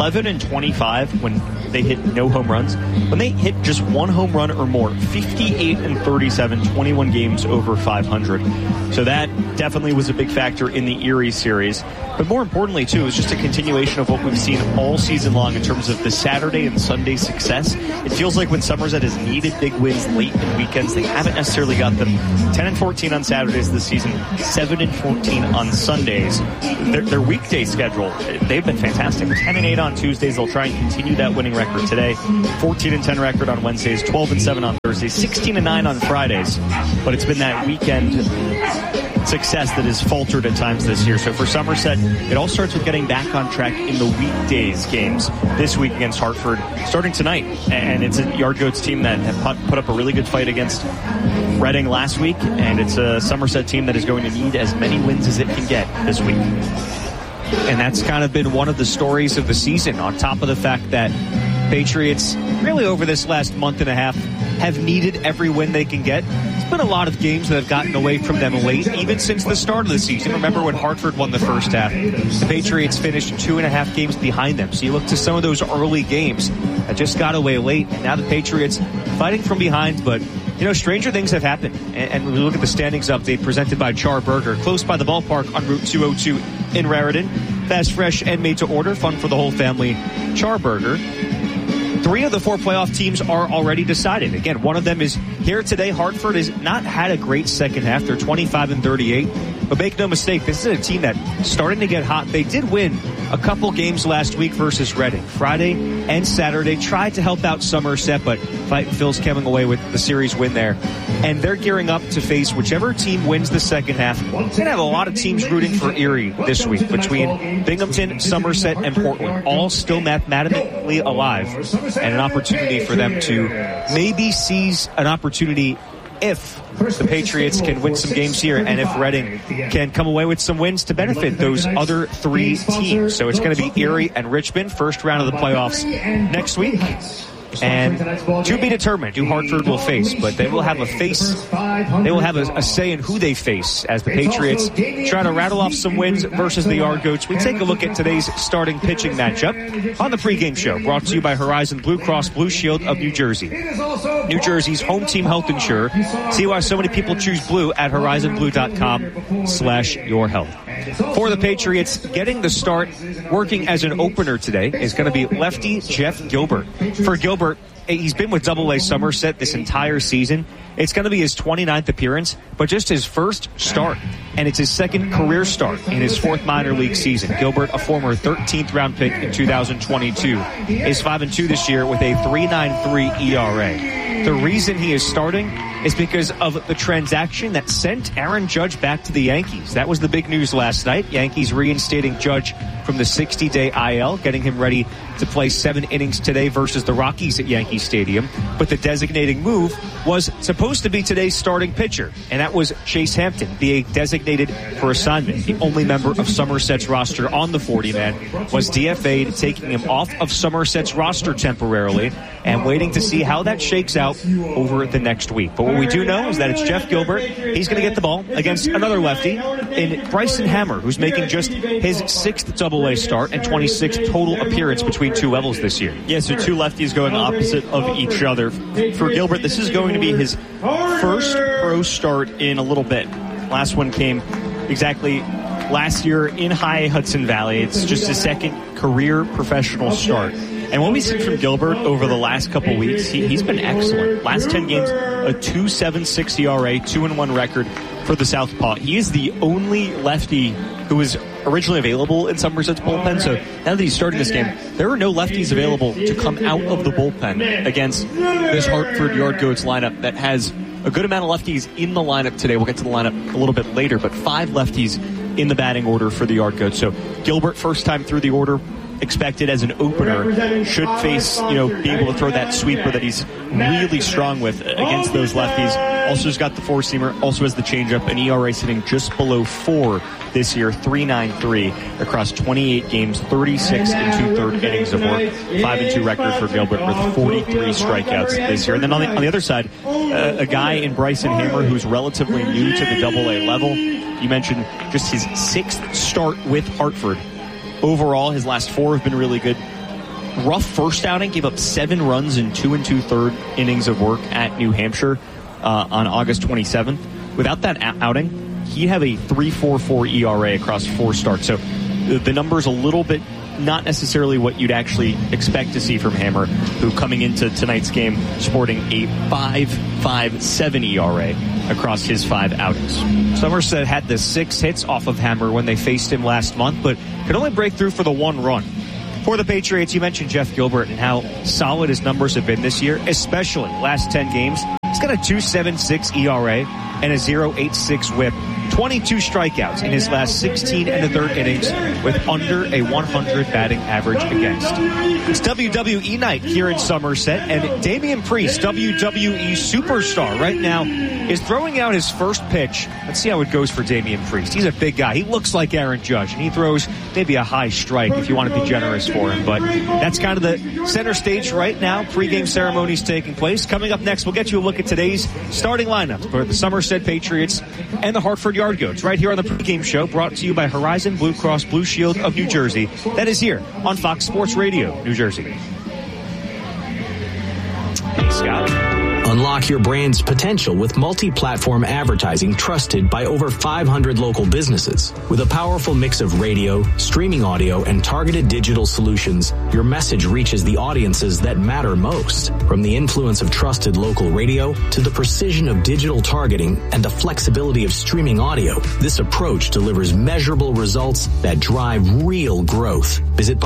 S18: 11-25 when they hit no home runs. When they hit just one home run or more, 58-37, 21 games over 500. So that definitely was a big factor in the Erie series. But more importantly, too, it's just a continuation of what we've seen all season long in terms of the Saturday and Sunday success. It feels like when Somerset has needed big wins late in weekends, they haven't necessarily got them. 10-14 on Saturdays this season, 7-14 on Sundays. Their weekday schedule, they've been fantastic. 10-8 on Tuesdays. They'll try and continue that winning record today. 14-10 record on Wednesdays, 12-7 on Thursdays, 16-9 on Fridays. But it's been that weekend success that has faltered at times this year. So for Somerset, it all starts with getting back on track in the weekdays games this week against Hartford, starting tonight. And it's a Yard Goats team that have put up a really good fight against Reading last week, and it's a Somerset team that is going to need as many wins as it can get this week.
S17: And that's kind of been one of the stories of the season, on top of the fact that Patriots, really over this last month and a half, have needed every win they can get. It's been a lot of games that have gotten away from them late, even since the start of the season. Remember when Hartford won the first half? The Patriots finished 2.5 games behind them. So you look to some of those early games that just got away late, and now the Patriots fighting from behind, but stranger things have happened. And we look at the standings update presented by Char Burger, close by the ballpark on Route 202 in Raritan. Fast, fresh, and made to order. Fun for the whole family. Char Burger. 3 of the 4 playoff teams are already decided. Again, one of them is here today. Hartford has not had a great second half. They're 25-38. But make no mistake, this is a team that's starting to get hot. They did win a couple games last week versus Reading. Friday and Saturday tried to help out Somerset, but Fightin' Phil's coming away with the series win there. And they're gearing up to face whichever team wins the second half. We're going to have a lot of teams rooting for Erie this week between Binghamton, Somerset, and Portland, all still mathematically alive, and an opportunity for them to maybe seize an opportunity if the Patriots can win some games here and if Reading can come away with some wins to benefit those other 3 teams. So it's going to be Erie and Richmond, first round of the playoffs next week. And to be determined who Hartford will face, but they will have a say in who they face as the Patriots try to rattle off some wins versus the Yard Goats. We take a look at today's starting pitching matchup on the pregame show, brought to you by Horizon Blue Cross Blue Shield of New Jersey, New Jersey's home team health insurer. See why so many people choose blue at horizonblue.com/yourhealth. For the Patriots, getting the start, working as an opener today, is going to be lefty Jeff Gilbert. For Gilbert, he's been with AA Somerset this entire season. It's going to be his 29th appearance, but just his first start. And it's his second career start in his 4th minor league season. Gilbert, a former 13th round pick in 2022, is 5-2 this year with a 3.93 ERA. The reason he is starting is because of the transaction that sent Aaron Judge back to the Yankees. That was the big news last night. Yankees reinstating Judge from the 60-day IL, getting him ready to play 7 innings today versus the Rockies at Yankee Stadium. But the designating move was supposed to be today's starting pitcher, and that was Chase Hampton, being designated for assignment. The only member of Somerset's roster on the 40-man was DFA'd, taking him off of Somerset's roster temporarily and waiting to see how that shakes out over the next week. But what we do know is that it's Jeff Gilbert. He's going to get the ball against another lefty in Bryson Hammer, who's making just his 6th AA start and 26th total appearance between 2 levels this year.
S18: Yeah, so 2 lefties going opposite of each other. For Gilbert, this is going to be his first pro start in a little bit. Last one came exactly last year in High Hudson Valley. It's just his 2nd career professional start. And what we've seen from Gilbert over the last couple weeks, he's been excellent. Last 10 games, a 2.76 ERA, 2-1 record for the Southpaw. He is the only lefty who was originally available in Somerset's bullpen. So now that he's starting this game, there are no lefties available to come out of the bullpen against this Hartford Yard Goats lineup that has a good amount of lefties in the lineup today. We'll get to the lineup a little bit later, but 5 lefties in the batting order for the Yard Goats. So Gilbert, first time through the order expected as an opener, should face, be able to throw that sweeper that he's really strong with against those lefties. Also has got the four-seamer, also has the changeup, an ERA sitting just below 4 this year, 3.93 across 28 games, 36 and 2/3 innings of work, 5-2 record for Gilbert with 43 strikeouts this year. And then on the other side, a guy in Bryson Hammer who's relatively new to the Double-A level. You mentioned just his 6th start with Hartford. Overall, his last 4 have been really good. Rough first outing, gave up 7 runs in 2 2/3 innings of work at New Hampshire on August 27th. Without that outing, he'd have a 3.44 ERA across 4 starts. So the number's a little bit not necessarily what you'd actually expect to see from Hammer, who coming into tonight's game sporting a 5.57 ERA across his 5 outings.
S17: Somerset had the 6 hits off of Hammer when they faced him last month, but could only break through for the 1 run. For the Patriots, you mentioned Jeff Gilbert and how solid his numbers have been this year, especially last 10 games. He's got a 2.76 ERA and a 0.86 whip. 22 strikeouts in his last 16 1/3 innings with under a 100 batting average against. It's WWE night here in Somerset, and Damian Priest, WWE superstar right now, is throwing out his first pitch. Let's see how it goes for Damian Priest. He's a big guy. He looks like Aaron Judge, and he throws maybe a high strike if you want to be generous for him. But that's kind of the center stage right now. Pre-game ceremonies taking place. Coming up next, we'll get you a look at today's starting lineups for the Somerset Patriots and the Hartford Yard Goats right here on the pregame show, brought to you by Horizon Blue Cross Blue Shield of New Jersey. That is here on Fox Sports Radio, New Jersey. Hey, Scott.
S19: Unlock your brand's potential with multi-platform advertising trusted by over 500 local businesses. With a powerful mix of radio, streaming audio, and targeted digital solutions, your message reaches the audiences that matter most. From the influence of trusted local radio to the precision of digital targeting and the flexibility of streaming audio, this approach delivers measurable results that drive real growth. Visit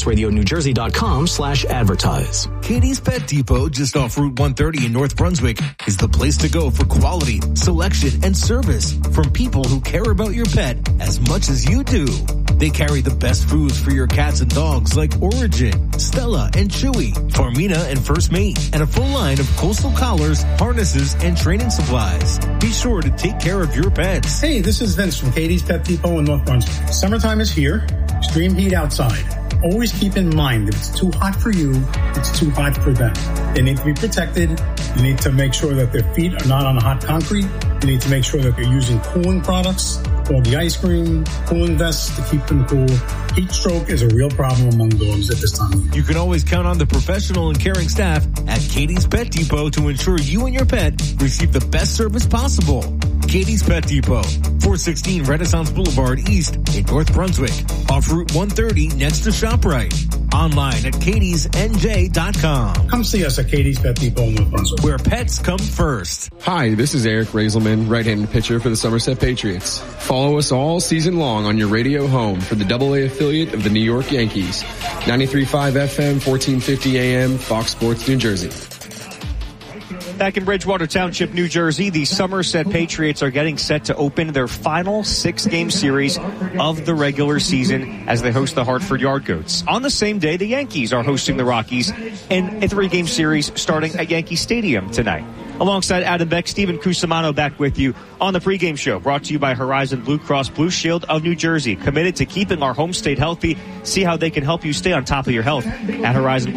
S19: FoxSportsRadioNewJersey.com/advertise.
S20: Katie's Pet Depot, just off Route 130 in North Brunswick, is the place to go for quality, selection, and service from people who care about your pet as much as you do. They carry the best foods for your cats and dogs like Origin, Stella, and Chewy, Farmina, and First Mate, and a full line of coastal collars, harnesses, and training supplies. Be sure to take care of your pets.
S21: Hey, this is Vince from Katie's Pet Depot in North Brunswick. Summertime is here. Extreme heat outside. Always keep in mind that if it's too hot for you, it's too hot for them. They need to be protected. You need to make sure that their feet are not on hot concrete. You need to make sure that they're using cooling products, all the ice cream, cooling vests to keep them cool. Heat stroke is a real problem among dogs at this time.
S20: You can always count on the professional and caring staff at Katie's Pet Depot to ensure you and your pet receive the best service possible. Katie's Pet Depot, 416 Renaissance Boulevard East in North Brunswick, off Route 130 next to ShopRite. Online at katiesnj.com.
S21: Come see us at Katie's Pet Depot in North Brunswick,
S20: where pets come first.
S22: Hi, this is Eric Raiselman, right-handed pitcher for the Somerset Patriots. Follow us all season long on your radio home for the Double-A affiliate of the New York Yankees. 93.5 FM, 1450 AM, Fox Sports, New Jersey.
S17: Back in Bridgewater Township, New Jersey, the Somerset Patriots are getting set to open their final 6-game series of the regular season as they host the Hartford Yard Goats. On the same day, the Yankees are hosting the Rockies in a 3-game series starting at Yankee Stadium tonight. Alongside Adam Beck, Stephen Cusimano back with you on the pregame show, brought to you by Horizon Blue Cross Blue Shield of New Jersey, committed to keeping our home state healthy. See how they can help you stay on top of your health at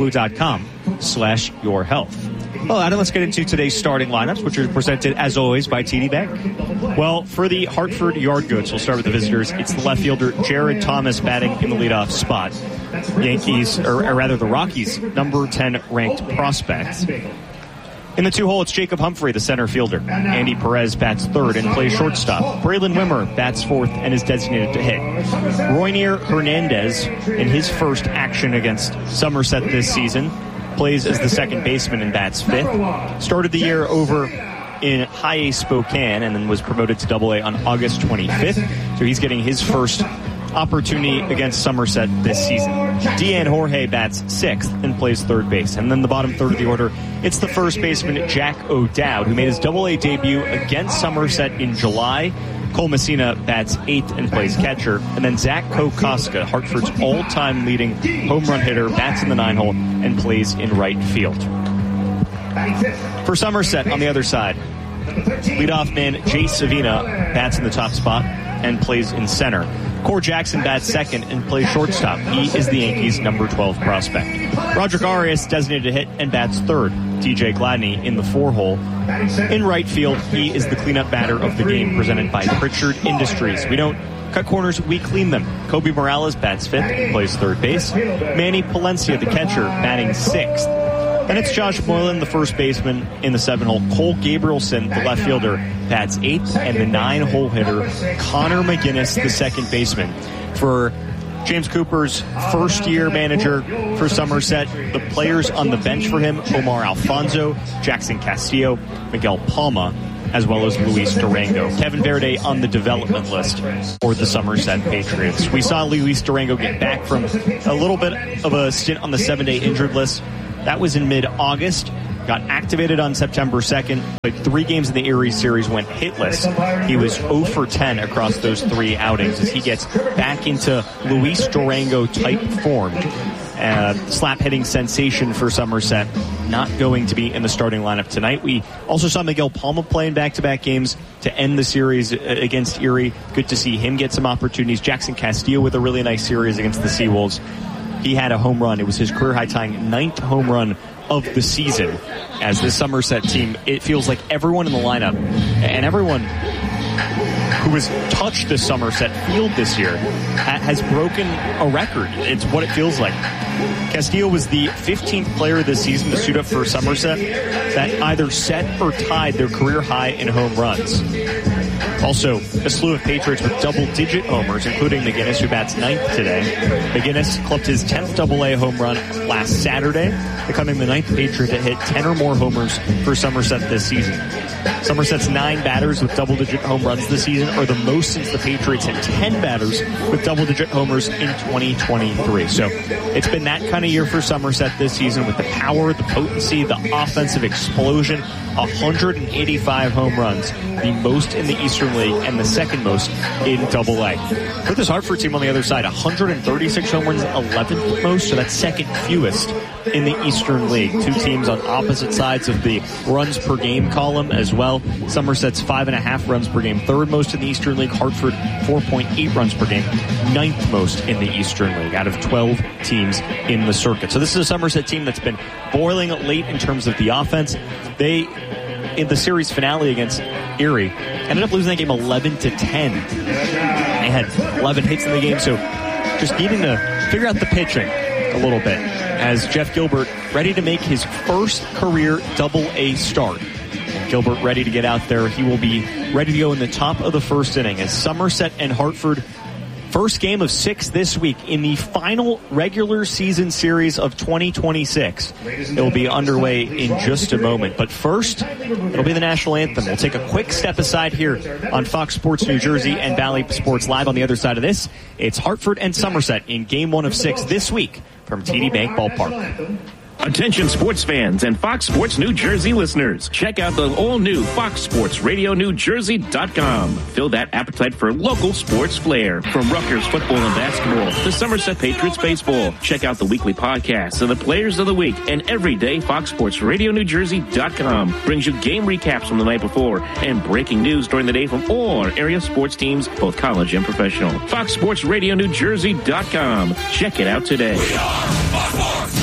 S17: horizonblue.com/yourhealth. Well, Adam, let's get into today's starting lineups, which are presented, as always, by TD Bank.
S18: Well, for the Hartford Yard Goats, we'll start with the visitors. It's the left fielder, Jared Thomas, batting in the leadoff spot. Yankees, or rather the Rockies, number 10 ranked prospect. In the 2-hole, it's Jacob Humphrey, the center fielder. Andy Perez bats third and plays shortstop. Braylon Wimmer bats fourth and is designated to hit. Roynier Hernandez, in his first action against Somerset this season, plays as the second baseman and bats fifth. Started the year over in High A Spokane and then was promoted to Double-A on August 25th. So he's getting his first opportunity against Somerset this season. Deanne Jorge bats sixth and plays third base. And then the bottom third of the order, it's the first baseman, Jack O'Dowd, who made his Double-A debut against Somerset in July. Cole Messina bats 8th and plays catcher. And then Zach Kokoska, Hartford's all-time leading home run hitter, bats in the 9-hole and plays in right field. For Somerset on the other side, leadoff man Jay Savina bats in the top spot and plays in center. Core Jackson bats 2nd and plays shortstop. He is the Yankees' number 12 prospect. Roderick Arias designated to hit and bats 3rd. TJ Gladney in the 4-hole. In right field, he is the cleanup batter of the game, presented by Pritchard Industries. We don't cut corners, we clean them. Kobe Morales bats 5th and plays 3rd base. Manny Palencia, the catcher, batting 6th. And it's Josh Moylan, the first baseman, in the 7-hole. Cole Gabrielson, the left fielder, bats 8th, and the 9-hole hitter, Connor McGinnis, the second baseman. For James Cooper's first-year manager for Somerset, the players on the bench for him, Omar Alfonso, Jackson Castillo, Miguel Palma, as well as Luis Durango. Kevin Verde on the development list for the Somerset Patriots. We saw Luis Durango get back from a little bit of a stint on the 7-day injured list. That was in mid-August. Got activated on September 2nd. Played 3 games in the Erie series, went hitless. He was 0 for 10 across those 3 outings as he gets back into Luis Durango-type form. Slap-hitting sensation for Somerset. Not going to be in the starting lineup tonight. We also saw Miguel Palma playing back-to-back games to end the series against Erie. Good to see him get some opportunities. Jackson Castillo with a really nice series against the Seawolves. He had a home run. It was his career high-tying 9th home run of the season. As this Somerset team, it feels like everyone in the lineup and everyone who has touched the Somerset field this year has broken a record. It's what it feels like. Castillo was the 15th player this season to suit up for Somerset that either set or tied their career high in home runs. Also, a slew of Patriots with double-digit homers, including McGinnis, who bats 9th today. McGinnis clubbed his 10th AA home run last Saturday, becoming the 9th Patriot to hit 10 or more homers for Somerset this season. Somerset's 9 batters with double-digit home runs this season are the most since the Patriots had 10 batters with double-digit homers in 2023. So it's been that kind of year for Somerset this season with the power, the potency, the offensive explosion. 185 home runs, the most in the Eastern League and the second most in AA. For this Hartford team on the other side, 136 home runs, 11th most, so that's second fewest in the Eastern League. 2 teams on opposite sides of the runs per game column as well. Somerset's 5.5 runs per game, 3rd most in the Eastern League. Hartford, 4.8 runs per game, 9th most in the Eastern League out of 12 teams in the circuit. So this is a Somerset team that's been boiling late in terms of the offense. They, in the series finale against Erie, ended up losing that game 11-10. They had 11 hits in the game, so just needing to figure out the pitching a little bit as Jeff Gilbert ready to make his first career AA start. Gilbert ready to get out there. He will be ready to go in the top of the first inning as Somerset and Hartford. First game of 6 this week in the final regular season series of 2026. It will be underway in just a moment. But first, it'll be the national anthem. We'll take a quick step aside here on Fox Sports New Jersey and Valley Sports Live. On the other side of this, it's Hartford and Somerset in game 1 of 6 this week from TD Bank Ballpark.
S4: Attention sports fans and Fox Sports New Jersey listeners. Check out the all-new Fox Sports Radio NewJersey.com. Fill that appetite for local sports flair. From Rutgers football and basketball to Somerset Patriots baseball. Check out the weekly podcasts and the players of the week. And every day, Fox Sports Radio NewJersey.com brings you game recaps from the night before and breaking news during the day from all our area sports teams, both college and professional. Fox Sports Radio NewJersey.com. Check it out today.
S7: We are Fox Sports.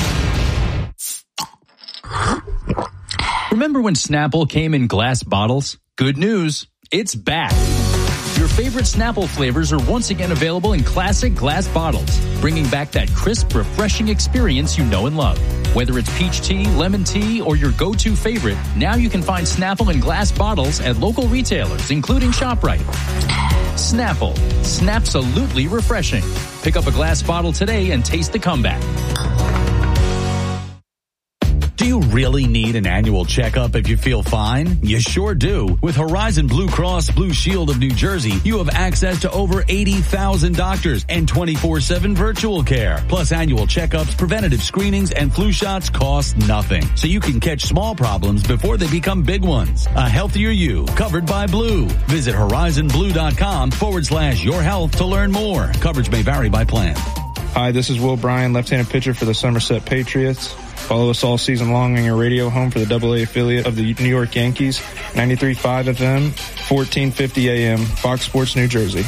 S6: Remember when Snapple came in glass bottles? Good news, it's back. Your favorite Snapple flavors are once again available in classic glass bottles, bringing back that crisp, refreshing experience you know and love. Whether it's peach tea, lemon tea, or your go-to favorite, now you can find Snapple in glass bottles at local retailers, including ShopRite. Snapple, Snapsalutely refreshing. Pick up a glass bottle today and taste the comeback.
S23: Do you
S8: you really need an annual checkup if you feel fine? You sure do. With Horizon Blue Cross Blue Shield of New Jersey, you have access to over 80,000 doctors and 24/7 virtual care. Plus annual checkups, preventative screenings, and flu shots cost nothing. So you can catch small problems before they become big ones. A healthier you, covered by Blue. Visit horizonblue.com/your health to learn more. Coverage may vary by plan.
S10: Hi, this is Will Bryan, left-handed pitcher for the Somerset Patriots. Follow us all season long on your radio home for the AA affiliate of the New York Yankees, 93.5 FM, 1450 AM, Fox Sports, New Jersey.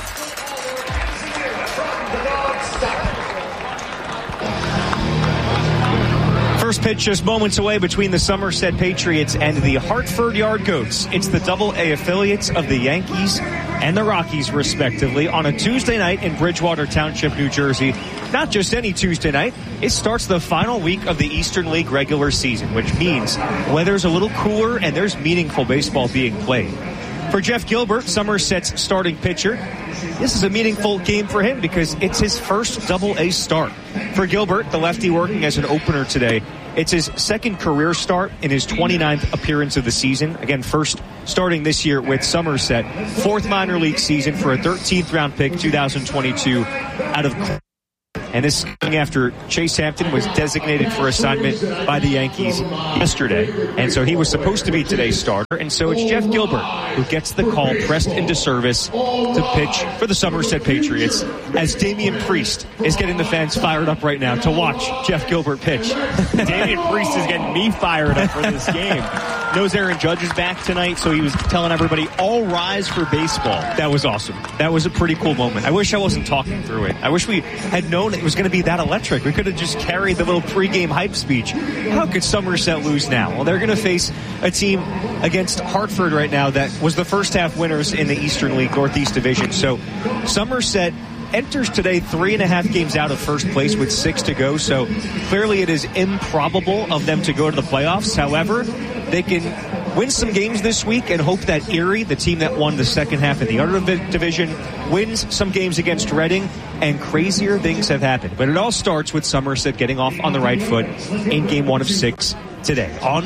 S17: First pitch just moments away between the Somerset Patriots and the Hartford Yard Goats. It's the AA affiliates of the Yankees and the Rockies, respectively, on a Tuesday night in Bridgewater Township, New Jersey. Not just any Tuesday night. It starts the final week of the Eastern League regular season, which means weather's a little cooler and there's meaningful baseball being played. For Jeff Gilbert, Somerset's starting pitcher, this is a meaningful game for him because it's his first AA start. For Gilbert, the lefty working as an opener today, it's his second career start in his 29th appearance of the season. Again, first starting this year with Somerset. Fourth minor league season for a 13th round pick, 2022, out of... And this coming after Chase Hampton was designated for assignment by the Yankees yesterday. And so he was supposed to be today's starter. And so it's Jeff Gilbert who gets the call pressed into service to pitch for the Somerset Patriots as Damian Priest is getting the fans fired up right now to watch Jeff Gilbert pitch.
S18: Damian Priest is getting me fired up for this game. Knows Aaron Judge is back tonight, so he was telling everybody, all rise for baseball.
S17: That was awesome. That was a pretty cool moment. I wish I wasn't talking through it. I wish we had known it was going to be that electric. We could have just carried the little pregame hype speech. How could Somerset lose now? Well, they're going to face a team against Hartford right now that was the first half winners in the Eastern League Northeast Division. So Somerset enters today 3.5 games out of first place with 6 to go. So clearly it is improbable of them to go to the playoffs. However, they can win some games this week and hope that Erie, the team that won the second half in the other division, wins some games against Reading, and crazier things have happened. But it all starts with Somerset getting off on the right foot in game 1 of 6 today on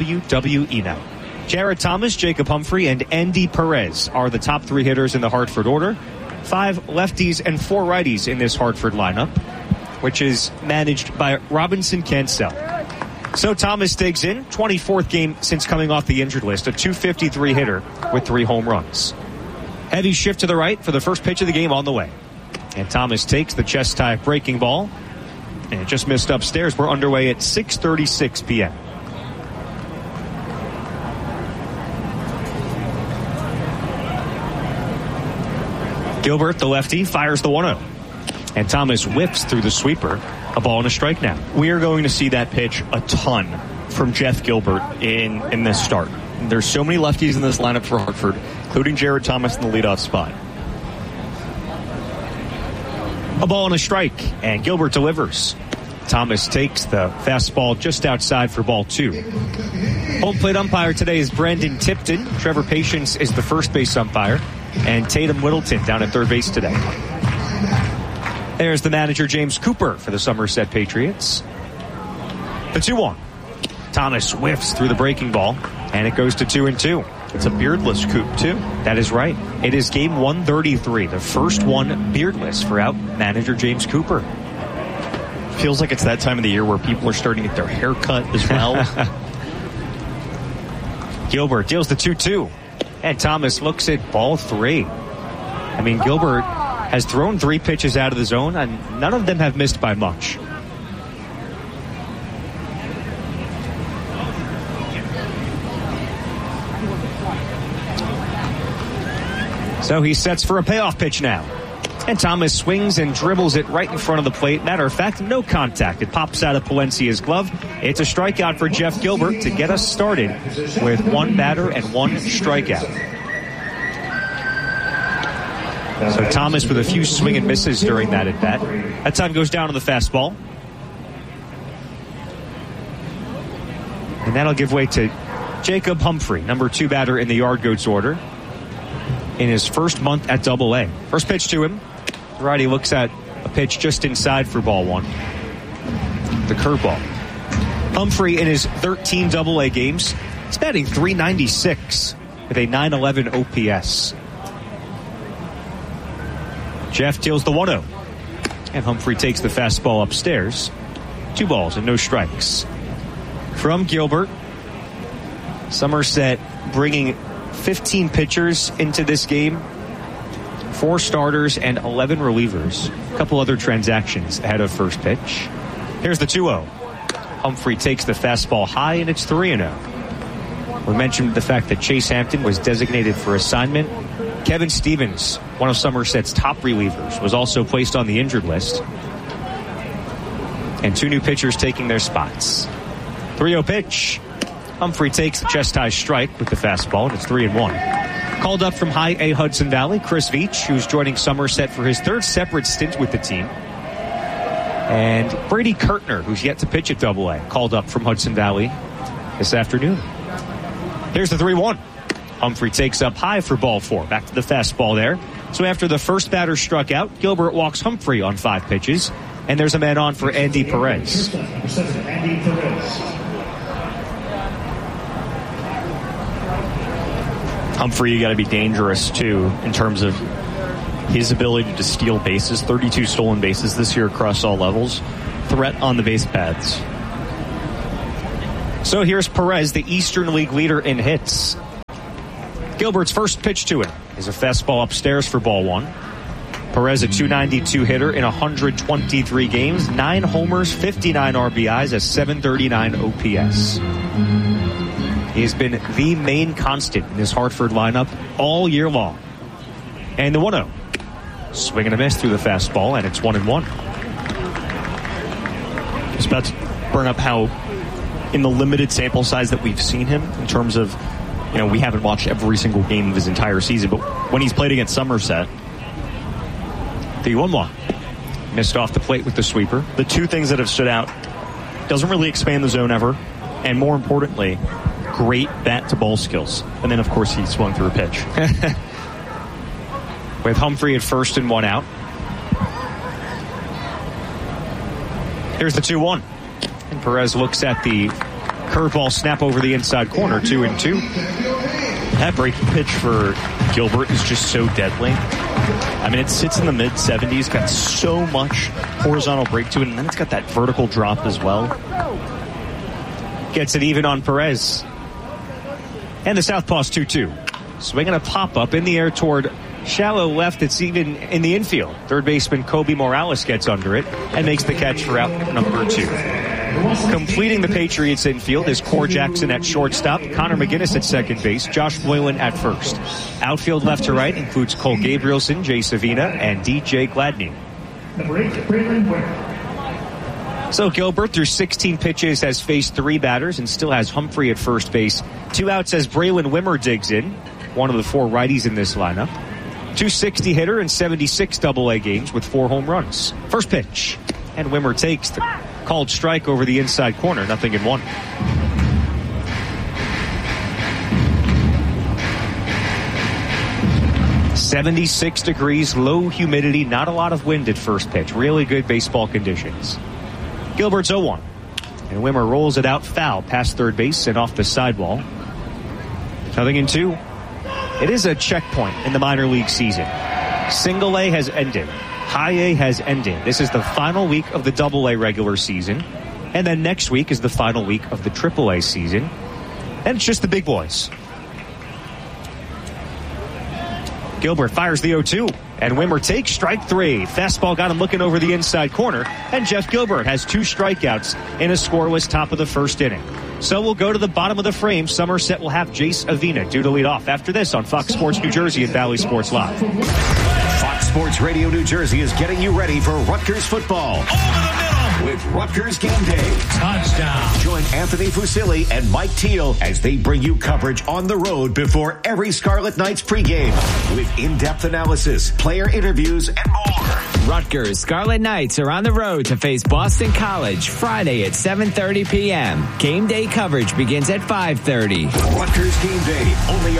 S17: WWE Now. Jared Thomas, Jacob Humphrey, and Andy Perez are the top 3 hitters in the Hartford order. 5 lefties and 4 righties in this Hartford lineup, which is managed by Robinson Cancel. So Thomas digs in, 24th game since coming off the injured list, a .253 hitter with 3 home runs. Heavy shift to the right for the first pitch of the game on the way. And Thomas takes the chest tie breaking ball, and it just missed upstairs. We're underway at 6:36 p.m. Gilbert, the lefty, fires the 1-0. And Thomas whips through the sweeper. A ball and a strike now.
S18: We are going to see that pitch a ton from Jeff Gilbert in this start. There's so many lefties in this lineup for Hartford, including Jared Thomas in the leadoff spot.
S17: A ball and a strike, and Gilbert delivers. Thomas takes the fastball just outside for ball 2. Home plate umpire today is Brandon Tipton. Trevor Patience is the first base umpire, and Tatum Whittleton down at third base today. There's the manager, James Cooper, for the Somerset Patriots. The 2-1. Thomas whiffs through the breaking ball, and it goes to 2-2.
S18: It's a beardless Coop, too.
S17: That is right. It is game 133, the first one beardless for out manager James Cooper.
S18: Feels like it's that time of the year where people are starting to get their hair cut as well.
S17: Gilbert deals the 2-2, and Thomas looks at ball 3. I mean, Gilbert has thrown 3 pitches out of the zone, and none of them have missed by much. So he sets for a payoff pitch now. And Thomas swings and dribbles it right in front of the plate. Matter of fact, no contact. It pops out of Palencia's glove. It's a strikeout for Jeff Gilbert to get us started with 1 batter and 1 strikeout. So Thomas with a few swing and misses during that at bat. That time goes down on the fastball. And that'll give way to Jacob Humphrey, number 2 batter in the Yard Goats order, in his first month at AA. First pitch to him. The righty looks at a pitch just inside for ball 1. The curveball. Humphrey in his 13 AA games, he's batting .396 with a .911 OPS. Jeff deals the 1-0. And Humphrey takes the fastball upstairs. 2 balls and no strikes. From Gilbert, Somerset bringing 15 pitchers into this game. 4 starters and 11 relievers. A couple other transactions ahead of first pitch. Here's the 2-0. Humphrey takes the fastball high, and it's 3-0. We mentioned the fact that Chase Hampton was designated for assignment. Kevin Stevens, one of Somerset's top relievers, was also placed on the injured list. And 2 new pitchers taking their spots. 3-0 pitch. Humphrey takes the chest-high strike with the fastball, and it's 3-1. Called up from High A Hudson Valley, Chris Veach, who's joining Somerset for his 3rd separate stint with the team. And Brady Kurtner, who's yet to pitch at AA, called up from Hudson Valley this afternoon. Here's the 3-1. Humphrey takes up high for ball 4. Back to the fastball there. So after the first batter struck out, Gilbert walks Humphrey on 5 pitches. And there's a man on for Andy Perez. Humphrey, you got to be dangerous, too, in terms of his ability to steal bases. 32 stolen bases this year across all levels. Threat on the base paths. So here's Perez, the Eastern League leader in hits. Gilbert's first pitch to him is a fastball upstairs for ball 1. Perez, a .292 hitter in 123 games, 9 homers, 59 RBIs, a .739 OPS. He's been the main constant in this Hartford lineup all year long. And the 1-0. Swing and a miss through the fastball, and it's 1-1. I was about to bring up how, in the limited sample size that we've seen him, in terms of, we haven't watched every single game of his entire season, but when he's played against Somerset, the 1-1. Missed off the plate with the sweeper. The 2 things that have stood out, doesn't really expand the zone ever, and more importantly, great bat-to-ball skills. And then, of course, he swung through a pitch. With Humphrey at first and 1 out. Here's the 2-1. And Perez looks at the curveball snap over the inside corner, 2-2. That breaking pitch for Gilbert is just so deadly. I mean, it sits in the mid-70s, got so much horizontal break to it, and then it's got that vertical drop as well. Gets it even on Perez. And the southpaw's 2-2. Swinging a pop-up in the air toward shallow left. It's even in the infield. Third baseman Kobe Morales gets under it and makes the catch for out number 2. Completing the Patriots infield is Core Jackson at shortstop, Connor McGinnis at second base, Josh Boylan at first. Outfield left to right includes Cole Gabrielson, Jay Savina, and DJ Gladney. So Gilbert, through 16 pitches, has faced 3 batters and still has Humphrey at first base. 2 outs as Braylon Wimmer digs in, one of the 4 righties in this lineup. .260 hitter in 76 AA games with 4 home runs. First pitch, and Wimmer takes the called strike over the inside corner, 0-1. .76 degrees, low humidity, not a lot of wind at first pitch. Really good baseball conditions. Gilbert's 0-1. And Wimmer rolls it out foul past third base and off the sidewall. 0-2. It is a checkpoint in the minor league season. Single A has ended. High A has ended. This is the final week of the AA regular season. And then next week is the final week of the AAA season. And it's just the big boys. Gilbert fires the 0-2. And Wimmer takes strike 3. Fastball got him looking over the inside corner. And Jeff Gilbert has 2 strikeouts in a scoreless top of the first inning. So we'll go to the bottom of the frame. Somerset will have Jace Avina due to lead off after this on Fox Sports New Jersey and Valley Sports Live.
S13: Fox Sports Radio New Jersey is getting you ready for Rutgers football. Over the middle with Rutgers Game Day. Touchdown. Join Anthony Fusilli and Mike Teal as they bring you coverage on the road before every Scarlet Knights pregame with in-depth analysis, player interviews, and more.
S11: Rutgers Scarlet Knights are on the road to face Boston College Friday at 7:30 p.m. Game day coverage begins at 5:30.
S13: Rutgers Game Day, only on your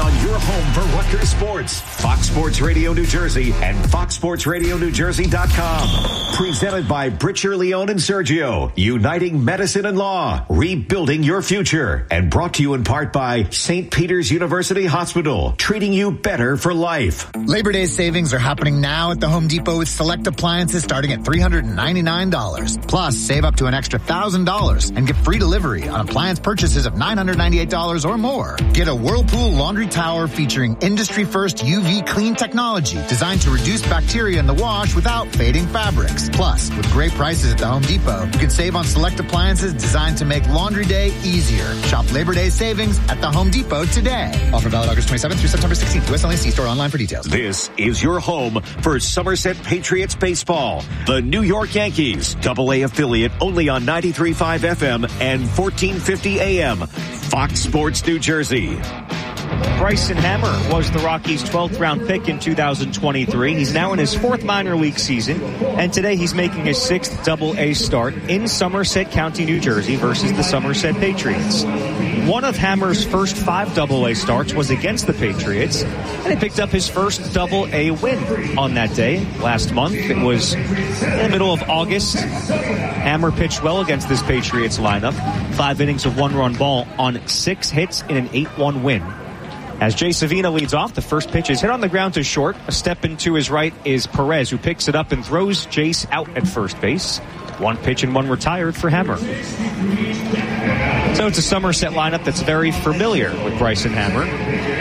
S13: home for Rutgers sports. Fox Sports Radio New Jersey and FoxSportsRadioNewJersey.com. Presented by Britcher, Leone, and Sergio. Uniting medicine and law. Rebuilding your future. And brought to you in part by St. Peter's University Hospital. Treating you better for life.
S12: Labor Day savings are happening now at the Home Depot with select appliances starting at $399. Plus, save up to an extra $1,000 and get free delivery on appliance purchases of $998 or more. Get a Whirlpool laundry tower featuring industry-first UV clean technology designed to reduce bacteria in the wash without fading fabrics. Plus, with great prices at the Home Depot, you can save on select appliances designed to make laundry day easier. Shop Labor Day savings at the Home Depot today. Offer valid August 27th through September 16th. US only. See store online for details.
S13: This is your home for Somerset Patriots baseball. The New York Yankees, AA affiliate only on 93.5 FM and 1450 AM. Fox Sports New Jersey.
S17: Bryson Hammer was the Rockies' 12th round pick in 2023. He's now in his 4th minor league season, and today he's making his 6th AA start in Somerset County, New Jersey versus the Somerset Patriots. One of Hammer's first 5 AA starts was against the Patriots, and he picked up his first AA win on that day last month. It was in the middle of August. Hammer pitched well against this Patriots lineup. 5 innings of 1-run ball on 6 hits in an 8-1 win. As Jay Savina leads off, the first pitch is hit on the ground to short. A step in to his right is Perez, who picks it up and throws Jace out at first base. 1 pitch and 1 retired for Hammer. So it's a Somerset lineup that's very familiar with Bryson Hammer.